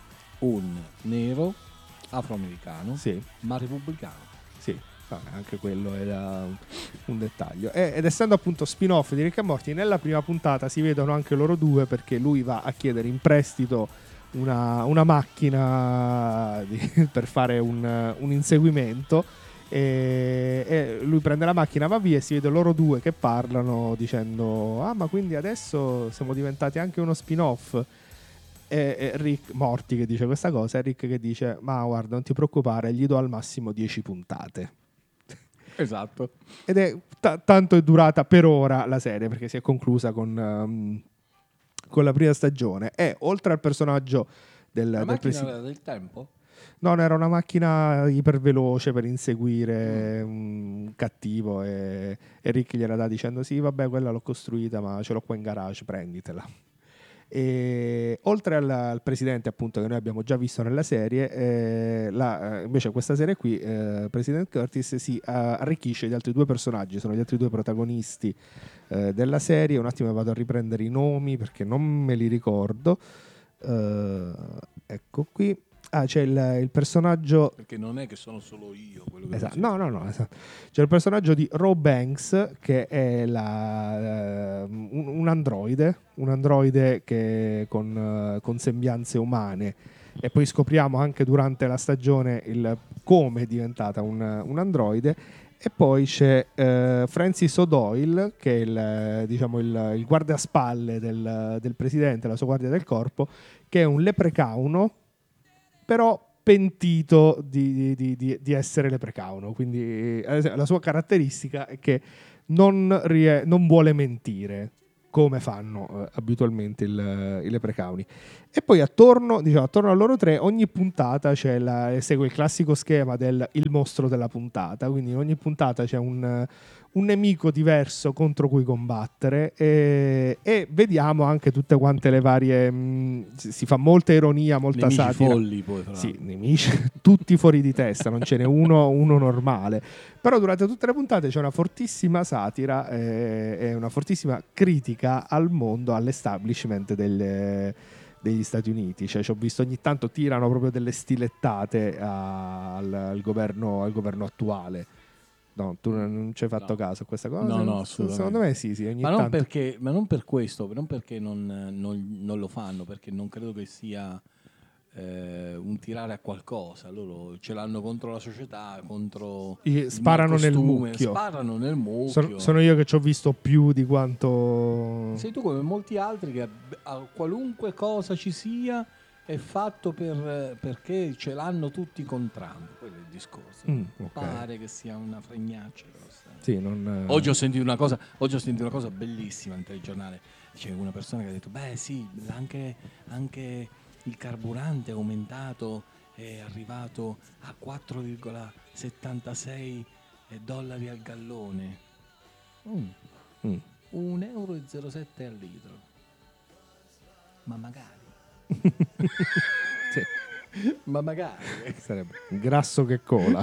un nero afroamericano,
sì,
ma repubblicano.
sì, vabbè, anche quello era un, un dettaglio. E- ed essendo appunto spin-off di Rick e Morty, nella prima puntata si vedono anche loro due, perché lui va a chiedere in prestito una, una macchina di- per fare un, un inseguimento, e, e lui prende la macchina, va via, e si vede loro due che parlano dicendo: ah, ma quindi adesso siamo diventati anche uno spin-off. E, e Rick Morty che dice questa cosa, e Rick che dice: ma guarda, non ti preoccupare, gli do al massimo dieci puntate.
Esatto.
Ed è ta- tanto è durata per ora la serie, perché si è conclusa con, um, con la prima stagione. E oltre al personaggio del,
La
del
macchina
presi-
era del tempo?
no, no, era una macchina iperveloce per inseguire un cattivo, e, e Rick gliela dà dicendo: sì, vabbè, quella l'ho costruita, ma ce l'ho qua in garage, prenditela. E oltre al, al presidente, appunto, che noi abbiamo già visto nella serie, eh, la, eh, invece questa serie qui, eh, President Curtis si eh, arricchisce di altri due personaggi, sono gli altri due protagonisti eh, della serie. Un attimo vado a riprendere i nomi perché non me li ricordo. Eh, ecco qui. Ah, c'è il, il personaggio.
Perché non è che sono solo io quello che
Esatto.
dice.
No, no, no. Esatto. C'è il personaggio di Ro Banks, che è la, eh, un, un androide, un androide che con, eh, con sembianze umane, e poi scopriamo anche durante la stagione il come è diventata un, un androide. E poi c'è eh, Francis O'Doyle, che è il, diciamo, il, il guardaspalla del, del presidente, la sua guardia del corpo, che è un leprecauno, però pentito di, di, di, di essere leprecauno. Quindi la sua caratteristica è che non, rie- non vuole mentire, come fanno eh, abitualmente il, i leprecauni. E poi attorno, diciamo, attorno a loro tre, ogni puntata c'è la, segue il classico schema del il mostro della puntata, quindi in ogni puntata c'è un, un nemico diverso contro cui combattere, e, e vediamo anche tutte quante le varie... Mh, si fa molta ironia, molta
nemici
satira.
folli poi, fra
sì, nemici tutti fuori di testa, non ce n'è uno, uno normale. Però durante tutte le puntate c'è una fortissima satira e eh, una fortissima critica al mondo, all'establishment delle, degli Stati Uniti. Cioè, ci ho visto ogni tanto tirano proprio delle stilettate a, al, al, governo, al governo attuale. No, tu non ci hai fatto
no.
caso a questa cosa?
No, no,
secondo me sì, sì. Ogni
ma, non
tanto...
perché, ma non per questo, non perché non, non, non lo fanno, perché non credo che sia eh, un tirare a qualcosa. Loro ce l'hanno contro la società, contro
I, sparano nel
costume,
mucchio.
Sparano nel mucchio.
Sono, sono io che ci ho visto più di quanto...
Sei tu come molti altri che a qualunque cosa ci sia è fatto per, perché ce l'hanno tutti con Trump. Quello è il discorso.
Mm, okay.
Pare che sia una fregnaccia.
Sì, non,
oggi ho sentito una cosa, oggi ho sentito una cosa bellissima nel telegiornale. C'è una persona che ha detto: beh, sì, anche, anche il carburante è aumentato, è arrivato a quattro virgola settantasei dollari al gallone. Mm.
Mm.
un euro e zero sette al litro. Ma magari.
sì.
Ma magari
sarebbe grasso che cola.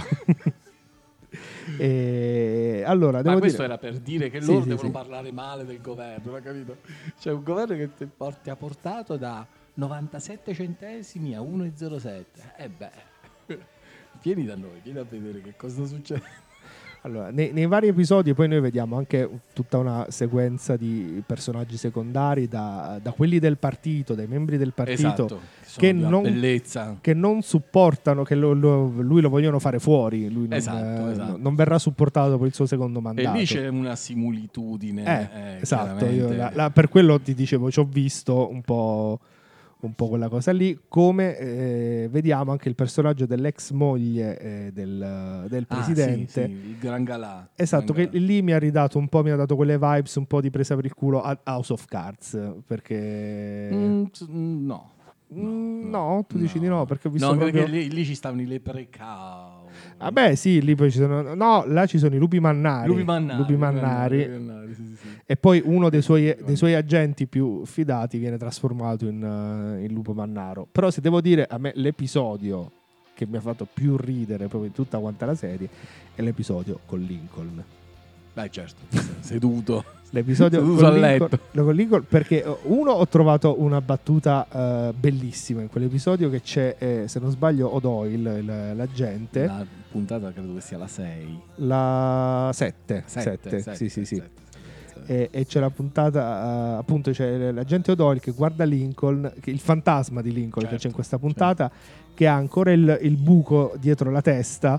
E allora,
ma
devo
questo
dire...
era per dire che
sì,
loro
sì,
devono
sì.
parlare male del governo, capito? C'è un governo che ti, ti ha portato da novantasette centesimi a uno virgola zero sette. E eh beh, vieni da noi, vieni a vedere che cosa succede.
Allora, nei, nei vari episodi poi noi vediamo anche tutta una sequenza di personaggi secondari, da, da quelli del partito, dai membri del partito,
esatto,
che, non,
bellezza.
che non supportano, che lo, lo, lui lo vogliono fare fuori, lui non,
esatto,
eh,
esatto.
non verrà supportato per il suo secondo mandato.
E lì c'è una similitudine.
Eh,
eh,
esatto, io la, la, per quello ti dicevo, ci ho visto un po'... un po' quella cosa lì, come eh, vediamo anche il personaggio dell'ex moglie eh, del, del presidente.
Ah, sì, sì, il Gran Galà.
Esatto,
Gran
che
Galà.
lì mi ha ridato un po', mi ha dato quelle vibes un po' di presa per il culo a House of Cards, perché...
Mm, no.
No, no, tu
no.
dici di no, perché ho visto
no,
proprio...
perché lì, lì ci stavano i leprecau.
Vabbè, sì, lì poi ci sono... No, là ci sono i lupi mannari.
Lupi mannari.
Lupi mannari.
Lupi mannari sì, sì, sì.
E poi uno dei suoi, dei suoi agenti più fidati viene trasformato in, uh, in lupo mannaro. Però se devo dire, a me l'episodio che mi ha fatto più ridere proprio in tutta quanta la serie è l'episodio con Lincoln.
Beh, certo, seduto.
L'episodio
seduto
con
a
Lincoln,
letto.
con Lincoln, perché uno, ho trovato una battuta uh, bellissima in quell'episodio, che c'è, eh, se non sbaglio, O'Doyle, l'agente.
La puntata credo che sia la sei.
La sette.
sette,
sì, sì, sì.
sette.
E, e c'è la puntata, uh, appunto, c'è l'agente O'Doyle che guarda Lincoln, che il fantasma di Lincoln, certo, che c'è in questa puntata, certo, che ha ancora il, il buco dietro la testa,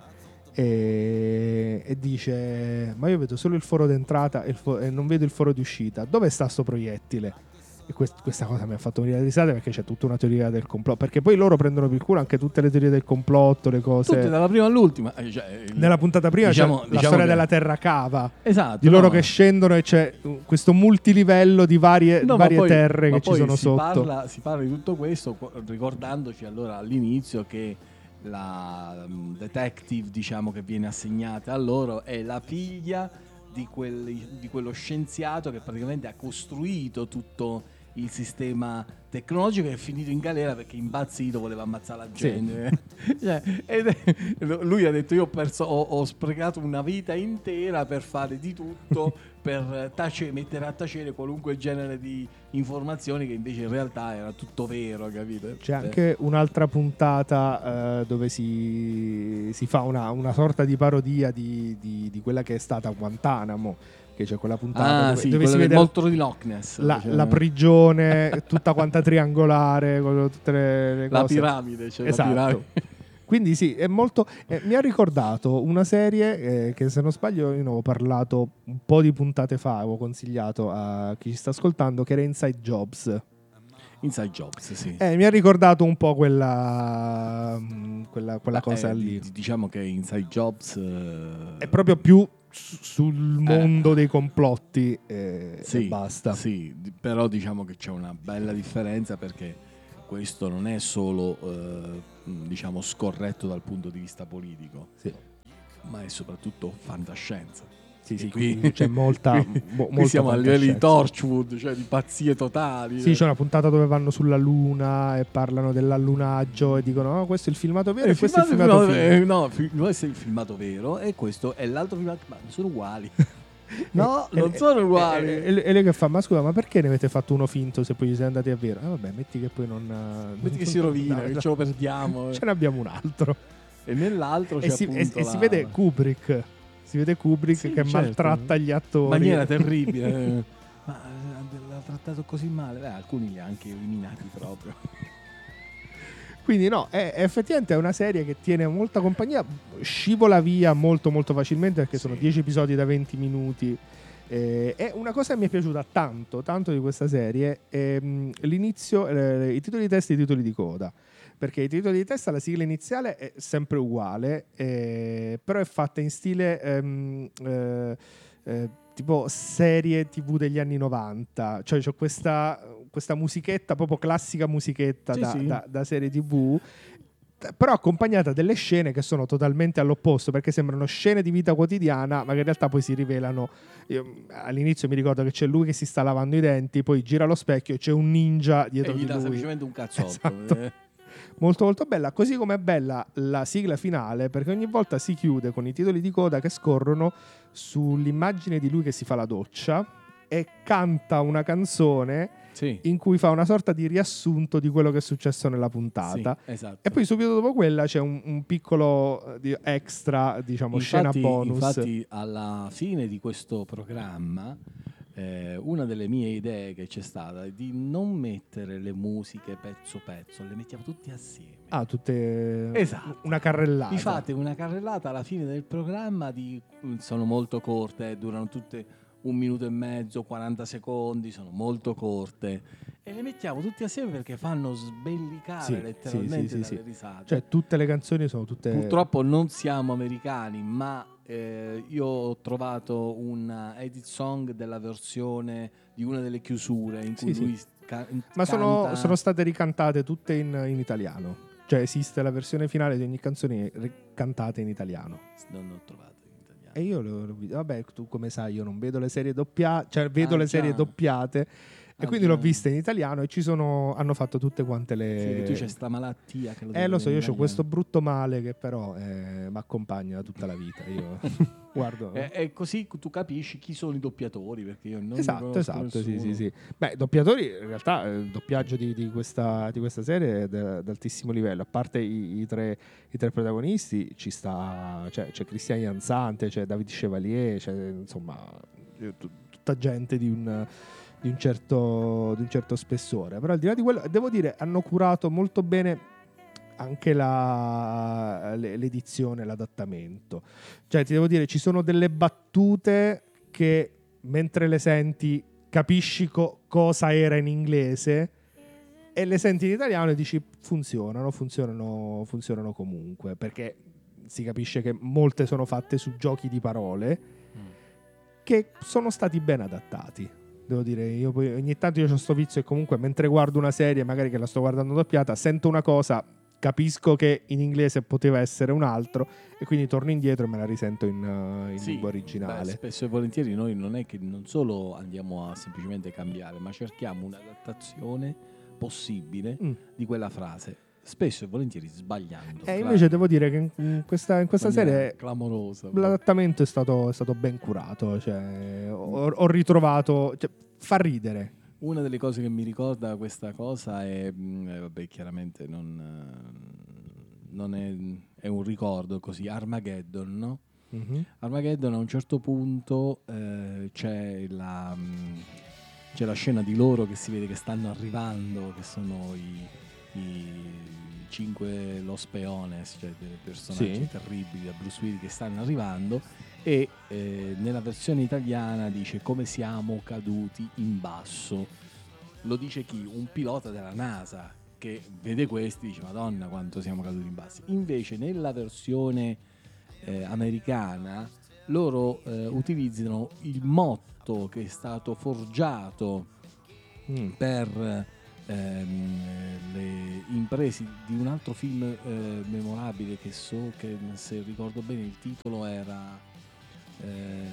e, e dice: ma io vedo solo il foro d'entrata e, il fo- e non vedo il foro di uscita, dove sta sto proiettile? E quest- questa cosa mi ha fatto venire a risate, perché c'è tutta una teoria del complotto, perché poi loro prendono per il culo anche tutte le teorie del complotto, le cose
tutte dalla prima all'ultima, cioè,
nella puntata prima
diciamo,
c'è
diciamo
la storia
che...
della terra cava,
esatto,
di loro
no,
che scendono, e c'è questo multilivello di varie,
no,
varie
poi,
terre che
ci
ci sono
si
sotto.
Parla, si parla di tutto questo ricordandoci allora all'inizio che la um, detective, diciamo, che viene assegnata a loro è la figlia di, quelli, di quello scienziato che praticamente ha costruito tutto il sistema tecnologico, che è finito in galera perché impazzito voleva ammazzare la gente. Sì. Cioè, ed è, lui ha detto: io ho, perso, ho, ho sprecato una vita intera per fare di tutto per tace, mettere a tacere qualunque genere di informazioni, che invece in realtà era tutto vero, capito?
C'è anche un'altra puntata uh, dove si, si fa una, una sorta di parodia di, di, di quella che è stata Guantanamo, che c'è quella puntata
ah,
dove,
sì,
dove si vede
il mostro di Loch Ness,
la,
cioè...
la prigione tutta quanta triangolare con tutte le, le
La
cose.
piramide, cioè
Esatto.
la piramide.
Quindi sì, è molto. Eh, mi ha ricordato una serie eh, che, se non sbaglio, io ne avevo parlato un po' di puntate fa, avevo consigliato a chi ci sta ascoltando, che era Inside Jobs.
Inside Jobs, sì.
Eh, mi ha ricordato un po' quella, mh, quella, quella
Beh,
cosa
eh,
lì.
di- Diciamo che Inside Jobs eh,
È proprio più su- sul mondo dei complotti eh,
sì,
e basta.
Sì, di- però diciamo che c'è una bella differenza, perché questo non è solo eh, diciamo scorretto dal punto di vista politico,
Sì.
ma è soprattutto fantascienza.
Sì, sì,
E qui,
qui c'è molta,
qui,
mo-
qui
molta
siamo a livelli di
fantascienza.
Torchwood, cioè di pazzie totali.
Sì, c'è una puntata dove vanno sulla luna e parlano dell'allunaggio e dicono: oh, questo è il filmato vero
Eh,
e questo è il
filmato-
filmato
no,
finto.
eh, no, fi- questo è il filmato vero e questo è l'altro filmato, ma sono uguali. No,
E-
non
e-
sono uguali.
E, e- e lei che fa: ma scusa, ma perché ne avete fatto uno finto se poi ci siete andati a vero? Ah, vabbè, metti che poi non.
Metti che si rovina,
no,
che
no,
ce lo perdiamo.
ce ne abbiamo un altro.
E nell'altro c'è
E si, e-
appunto
e si
la-
vede Kubrick. Si vede Kubrick
Sì,
che
certo.
maltratta gli
in
attori.
maniera terribile. Ma eh, l'ha trattato così male. Beh, alcuni li ha anche eliminati proprio.
Quindi no, è, effettivamente è una serie che tiene molta compagnia, scivola via molto molto facilmente perché
Sì.
sono dieci episodi da venti minuti. Eh, è una cosa che mi è piaciuta tanto, tanto di questa serie, ehm, l'inizio, eh, i titoli di testa e i titoli di coda. Perché i titoli di testa, la sigla iniziale è sempre uguale, eh, però è fatta in stile ehm, eh, eh, tipo serie tivù degli anni novanta. Cioè c'ho questa, questa musichetta, proprio classica musichetta
Sì,
da,
sì.
da- da serie tivù, t- però accompagnata delle scene che sono totalmente all'opposto, perché sembrano scene di vita quotidiana, ma che in realtà poi si rivelano. Io, all'inizio mi ricordo che c'è lui che si sta lavando i denti, poi gira lo specchio e c'è un ninja dietro
E gli
di
dà
lui.
semplicemente un cazzotto.
Esatto.
Eh.
Molto molto bella, così come è bella la sigla finale, perché ogni volta si chiude con i titoli di coda che scorrono sull'immagine di lui che si fa la doccia e canta una canzone
Sì.
in cui fa una sorta di riassunto di quello che è successo nella puntata.
Sì, esatto.
E poi subito dopo quella c'è un, un piccolo eh, di- extra, diciamo, scena
infatti,
bonus.
infatti alla fine di questo programma eh, una delle mie idee che c'è stata è di non mettere le musiche pezzo pezzo, le mettiamo tutte assieme.
Ah, tutte
Esatto.
una carrellata.
Vi fate una carrellata alla fine del programma, di, sono molto corte, eh, durano tutte un minuto e mezzo, quaranta secondi, sono molto corte e le mettiamo tutte assieme perché fanno sbellicare
Sì,
letteralmente
sì, sì, sì,
dalle
sì.
risate.
Cioè tutte le canzoni sono tutte.
Purtroppo non siamo americani, ma eh, io ho trovato un edit song della versione di una delle chiusure in cui
Sì,
lui
sì.
ca-
Ma sono,
canta-
sono state ricantate tutte in, in italiano. Cioè esiste la versione finale di ogni canzone ri- cantate in italiano.
non ho trovato in italiano.
E io le- le ho viste. Vabbè, tu come sai, io non vedo le serie doppiate, cioè vedo
Ah,
le
già.
serie doppiate. E
Ah,
quindi
già.
l'ho vista in italiano e ci sono, hanno fatto tutte quante le.
Sì, che tu c'è sta malattia che lo
Eh
devi
lo so, io
vedere
ho
in
questo
italiano.
brutto male che però eh, mi accompagna tutta la vita. Io guardo.
E, e così tu capisci chi sono i doppiatori, perché io non ne
Esatto,
conosco
esatto, sì,
nessuno.
sì, sì. Beh, doppiatori, in realtà eh, il doppiaggio di, di questa, di questa serie è da- d'altissimo livello. A parte i, i tre, i tre protagonisti, ci sta, cioè, c'è Cristian Jansante, c'è David Chevalier, c'è insomma eh, tu- tutta gente di un, di un certo, di un certo spessore. Però al di là di quello, devo dire, hanno curato molto bene anche la, le- l'edizione, l'adattamento. Cioè, ti devo dire, ci sono delle battute che mentre le senti capisci co- cosa era in inglese e le senti in italiano e dici funzionano, funzionano, funzionano comunque, perché si capisce che molte sono fatte su giochi di parole che sono stati ben adattati. Devo dire, io poi ogni tanto io ho sto vizio e comunque mentre guardo una serie, magari che la sto guardando doppiata, sento una cosa, capisco che in inglese poteva essere un altro e quindi torno indietro e me la risento in, uh, in
Sì,
lingua
beh,
originale.
spesso e volentieri noi non è che non solo andiamo a semplicemente cambiare, ma cerchiamo un'adattazione possibile
Mm.
di quella frase, spesso e volentieri sbagliando.
E
Cla-
invece devo dire che in- in questa, in questa
in maniera
serie
clamorosa.
l'adattamento è stato, è stato ben curato, cioè, ho, ho ritrovato, cioè, fa ridere.
Una delle cose che mi ricorda questa cosa è, mh, eh, vabbè, chiaramente non, eh, non è, è un ricordo così, Armageddon, no?
Mhm.
Armageddon a un certo punto eh, c'è la, mh, c'è la scena di loro che si vede che stanno arrivando, che sono i, i cinque Los Peones, cioè dei personaggi
Sì.
terribili da Bruce Willis che stanno arrivando, e eh, nella versione italiana dice come siamo caduti in basso. Lo dice chi? Un pilota della NASA che vede questi e dice madonna quanto siamo caduti in basso. Invece nella versione eh, americana loro eh, utilizzano il motto che è stato forgiato
Mm.
per ehm, le imprese di un altro film eh, memorabile che so che se ricordo bene il titolo era eh,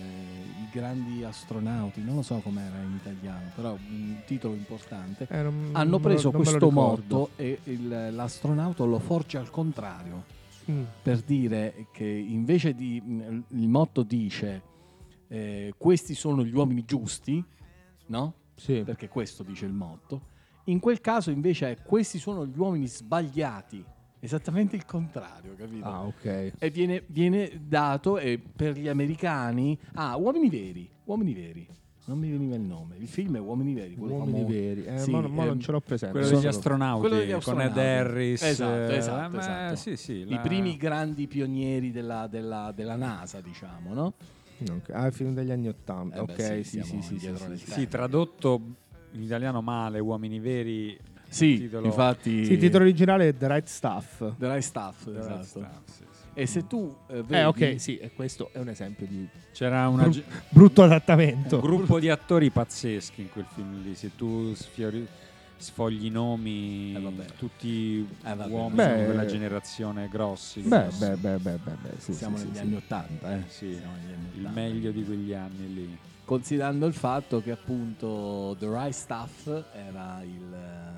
I grandi astronauti, non lo so com'era in italiano, però un titolo importante.
Eh, non-
Hanno
non me
preso
lo- non me lo
questo
ricordo.
motto e il- l'astronauta lo forge al contrario,
Mm.
per dire che invece di mh, il motto dice eh, questi sono gli uomini giusti, no?
Sì.
Perché questo dice il motto. In quel caso invece è questi sono gli uomini sbagliati, esattamente il contrario, capito?
Ah, ok.
E viene, viene dato e per gli americani ah, uomini veri, uomini veri. Non mi veniva il nome. Il film è Uomini veri, quello
Uomini
famoso.
veri. Eh,
Sì,
ma, ma non
ehm,
ce l'ho presente.
Quello
Sono-
degli astronauti,
quello degli
con
astronauti.
Ed Harris.
Esatto,
eh,
esatto,
ma-
esatto.
Sì, sì,
I
la-
primi grandi pionieri della, della, della NASA, diciamo, no?
Ok. Ah, il film degli anni Ottanta.
Eh beh,
ok,
sì,
sì, sì,
siamo
sì, sì,
indietro
sì,
nel
sì.
tempo.
Sì, tradotto in italiano male, Uomini veri.
Sì,
titolo-
infatti.
Sì, il titolo originale è The Right Stuff.
The Right Stuff,
The
esatto.
Right Stuff, sì, sì.
E se tu eh, vedi,
Eh, ok, sì, e questo è un esempio di
C'era una
Bru-
ge-
brutto
un
adattamento.
gruppo di attori pazzeschi in quel film lì. Se tu sfiori- sfogli i nomi,
Eh, vabbè.
tutti
Eh, vabbè.
uomini
Beh,
di quella generazione grossi.
Beh,
grossi.
beh, beh, beh, beh, beh, sì,
siamo
sì,
negli
sì,
anni
sì.
ottanta, eh.
Sì,
Siamo negli anni
il
ottanta.
meglio di quegli anni lì.
Considerando il fatto che appunto The Right Stuff era il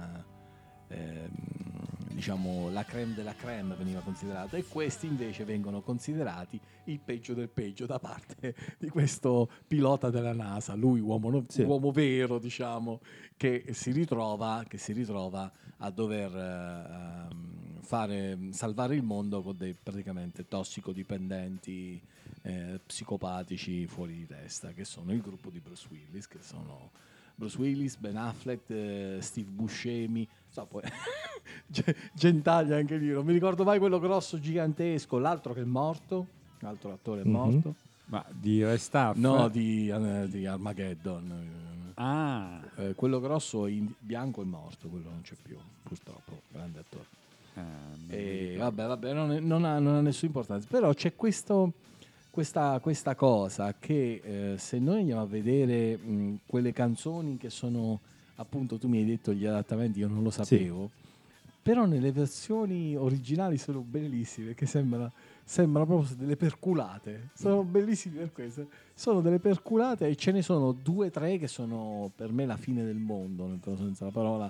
eh, ehm, diciamo la creme della creme veniva considerato, e questi invece vengono considerati il peggio del peggio da parte di questo pilota della NASA, lui uomo, no-
Sì.
uomo vero, diciamo, che si ritrova che si ritrova a dover eh, ehm, fare salvare il mondo con dei praticamente tossicodipendenti eh, psicopatici fuori di testa, che sono il gruppo di Bruce Willis, che sono Bruce Willis, Ben Affleck, eh, Steve Buscemi, so, poi Ge- Gentaglia anche lì, non mi ricordo mai quello grosso gigantesco, l'altro che è morto, l'altro attore è
Mhm.
morto,
Ma di Right Stuff?
no, di, eh, di Armageddon.
Ah,
Eh, quello grosso in bianco è morto, quello non c'è più, purtroppo, grande attore.
eh, non mi
E
ricordo.
vabbè, vabbè, non, è- non ha, non ha nessuna importanza. Però c'è questo, questa, questa cosa che eh, se noi andiamo a vedere mh, quelle canzoni che sono, appunto, tu mi hai detto gli adattamenti, io non lo sapevo, però nelle versioni originali sono bellissime, perché sembra, sembrano proprio delle perculate. Sono bellissime per questo. Sono delle perculate e ce ne sono due o tre che sono per me la fine del mondo, nel vero senso della parola,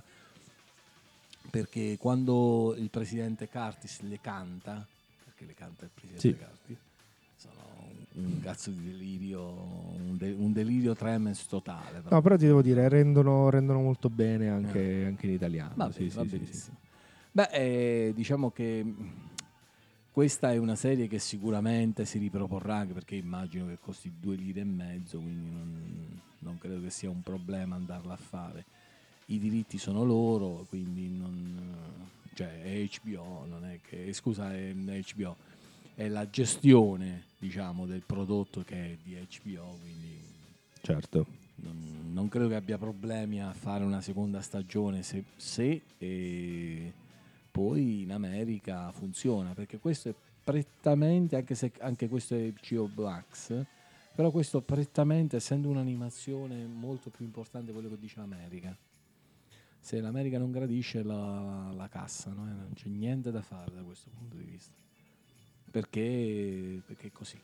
perché quando il presidente Curtis le canta, perché le canta il presidente
Sì.
Curtis, sono un, un cazzo di delirio, un, de- un delirio tremens totale.
No, però ti devo dire, rendono, rendono molto bene anche,
Eh.
anche in italiano.
Va
sì,
bene,
sì,
va
sì, sì.
benissimo. Beh, eh, diciamo che mh, questa è una serie che sicuramente si riproporrà, anche perché immagino che costi due lire e mezzo, quindi non, non credo che sia un problema andarla a fare. I diritti sono loro, quindi non, cioè è H B O, non è che, scusa, è H B O, è la gestione, diciamo, del prodotto che è di H B O, quindi
Certo.
non, non credo che abbia problemi a fare una seconda stagione se, se e poi in America funziona, perché questo è prettamente, anche se anche questo è H B O Max, però questo prettamente, essendo un'animazione molto più importante di quello che dice l'America. Se l'America non gradisce la, la cassa, no? Non c'è niente da fare da questo punto di vista, perché, perché è così,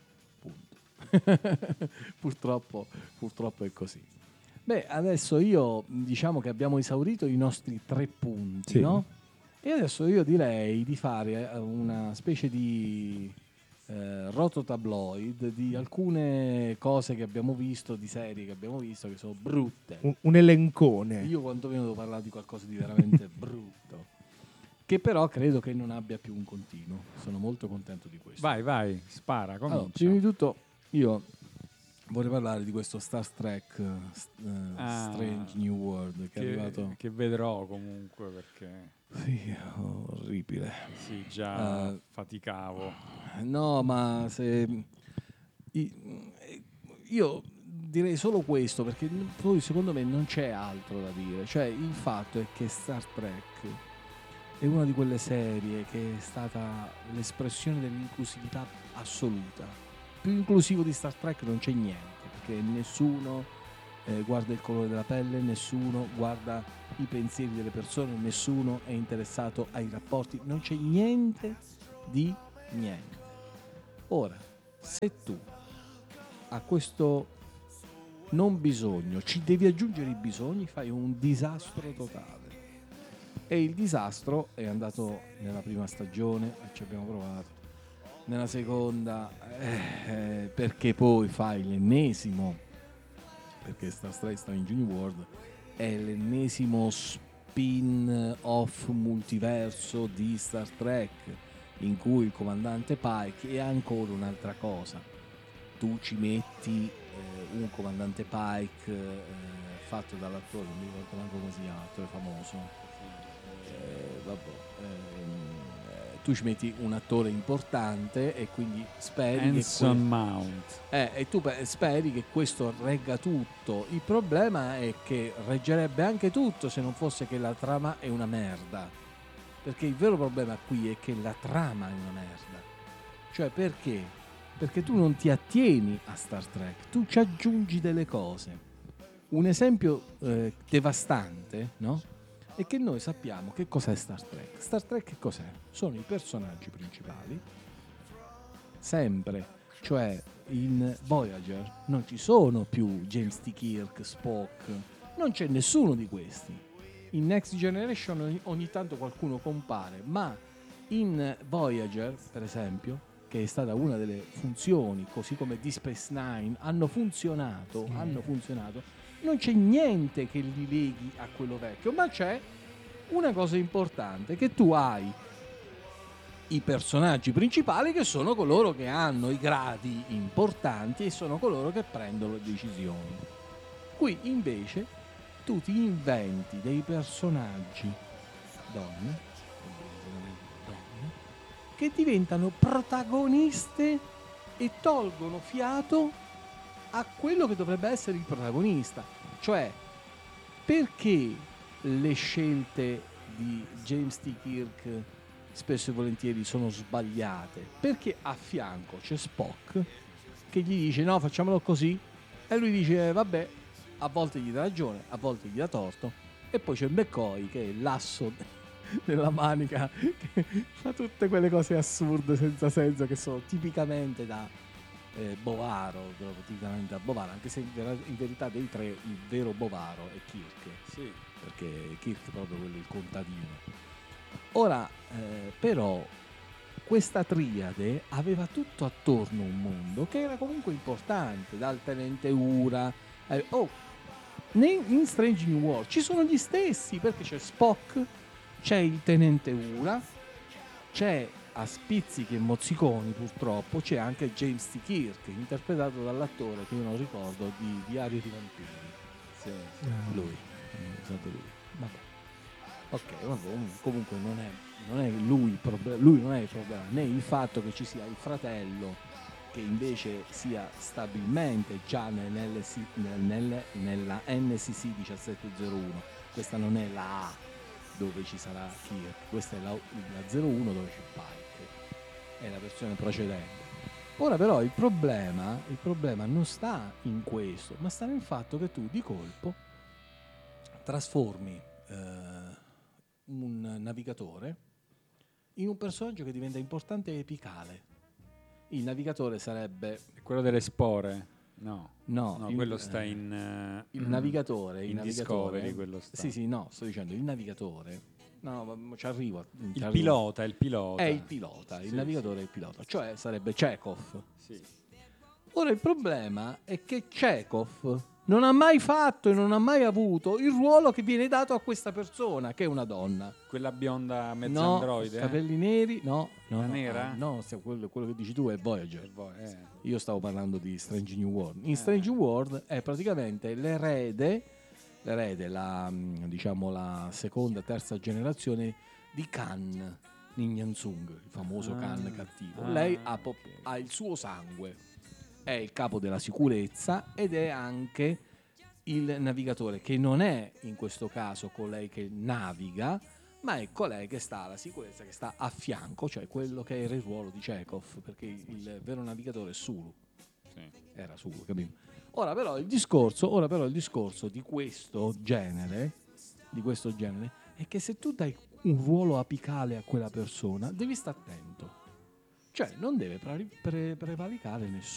punto. purtroppo, purtroppo è così. Beh, adesso io diciamo che abbiamo esaurito i nostri tre punti,
Sì.
no? E adesso io direi di fare una specie di eh, rototabloid di alcune cose che abbiamo visto, di serie che abbiamo visto che sono brutte.
Un, un elencone.
Io quantomeno devo parlare di qualcosa di veramente brutto, che però credo che non abbia più un continuo. Sono molto contento di questo.
vai, vai, spara,
Allora,
comincia.
prima di tutto io vorrei parlare di questo Star Trek uh,
Ah,
Strange New World che, è
che,
arrivato.
che vedrò comunque perché
Sì, orribile.
sì, già
Uh,
faticavo.
No, ma se io direi solo questo perché poi secondo me non c'è altro da dire. Cioè, il fatto è che Star Trek è una di quelle serie che è stata l'espressione dell'inclusività assoluta. Più inclusivo di Star Trek non c'è niente, perché nessuno eh, guarda il colore della pelle, nessuno guarda i pensieri delle persone, nessuno è interessato ai rapporti, non c'è niente di niente. Ora, se tu a questo non bisogno ci devi aggiungere i bisogni, fai un disastro totale. E il disastro è andato nella prima stagione e ci abbiamo provato, nella seconda eh, perché poi fai l'ennesimo, perché Star Trek Strange New World è l'ennesimo spin-off multiverso di Star Trek in cui il comandante Pike è ancora un'altra cosa. Tu ci metti eh, un comandante Pike eh, fatto dall'attore, non mi ricordo manco come si chiama, attore famoso. Eh, vabbè, ehm, tu ci metti un attore importante e quindi speri
Anson
che que-
Mount.
eh, e tu pe- speri che questo regga tutto. Il problema è che reggerebbe anche tutto se non fosse che la trama è una merda, perché il vero problema qui è che la trama è una merda. Cioè, perché? Perché tu non ti attieni a Star Trek, tu ci aggiungi delle cose. Un esempio eh, devastante, no? È che noi sappiamo che cos'è Star Trek. Star Trek che cos'è? Sono i personaggi principali, sempre, cioè in Voyager non ci sono più James T. Kirk, Spock, non c'è nessuno di questi. In Next Generation ogni, ogni tanto qualcuno compare, ma in Voyager, per esempio, che è stata una delle funzioni, così come Deep Space Nine, hanno funzionato,
Mm.
hanno funzionato, non c'è niente che li leghi a quello vecchio, ma c'è una cosa importante, che tu hai i personaggi principali che sono coloro che hanno i gradi importanti e sono coloro che prendono le decisioni. Qui invece tu ti inventi dei personaggi donne, donne che diventano protagoniste e tolgono fiato a quello che dovrebbe essere il protagonista. Cioè, perché le scelte di James T. Kirk spesso e volentieri sono sbagliate? Perché a fianco c'è Spock che gli dice no, facciamolo così, e lui dice vabbè, a volte gli dà ragione, a volte gli dà torto, e poi c'è McCoy che è l'asso nella manica che fa tutte quelle cose assurde senza senso che sono tipicamente da eh, Bovaro, tipicamente da Bovaro, anche se in, vera- in verità dei tre il vero Bovaro è Kirk,
Sì.
perché Kirk è proprio quello, il contadino. Ora eh, però questa triade aveva tutto attorno un mondo che era comunque importante, dal tenente Ura eh, oh, in Strange New World ci sono gli stessi, perché c'è Spock, c'è il tenente Ura, c'è a spizzichi e mozziconi purtroppo c'è anche James T. Kirk, interpretato dall'attore che io non ricordo, di Diario di Vampiri.
Sì.
Lui, eh, esatto lui. Vabbè. Ok, vabbè, comunque non è, non è lui il problema, lui non è il problema, né il fatto che ci sia il fratello che invece sia stabilmente già nel, nel, nella N C C millesettecentouno. Questa non è la A dove ci sarà Kirk, questa è la, la zero uno dove c'è Pike, è la versione precedente. Ora però il problema, il problema non sta in questo, ma sta nel fatto che tu di colpo trasformi eh, un navigatore in un personaggio che diventa importante e epicale. Il navigatore sarebbe
quello delle spore. No,
no,
no
il,
quello sta in uh,
il navigatore, il
in
navigatore,
Discovery, quello sta.
Sì, sì, no, sto dicendo il navigatore. No, no, ci arrivo. Ci
il
arrivo.
pilota, il pilota.
È il pilota, il
sì,
navigatore
sì.
è il pilota, cioè sarebbe Chekhov.
Sì.
Ora il problema è che Chekhov non ha mai fatto e non ha mai avuto il ruolo che viene dato a questa persona, che è una donna.
Quella bionda mezza
No,
androide? eh?
capelli neri, no. no
La
no,
nera?
ah, No, stiamo- quello, quello che dici tu è Voyager.
Eh, boh, eh.
Io stavo parlando di Strange New World. In
Eh.
Strange New World è praticamente l'erede, l'erede, la, mh, diciamo la seconda, terza generazione di Khan Nyan Sung, il famoso
Ah,
Khan cattivo.
ah,
Lei ha, po-
ok.
ha il suo sangue, è il capo della sicurezza ed è anche il navigatore, che non è in questo caso colei che naviga, ma è colei che sta alla sicurezza, che sta a fianco, cioè quello che era il ruolo di Chekhov, perché il vero navigatore è Sulu,
Sì.
era Sulu, capito? Ora però il discorso, ora però il discorso di questo genere, di questo genere, è che se tu dai un ruolo apicale a quella persona, devi stare attento. Cioè non deve pre- pre- prevalicare nessuno.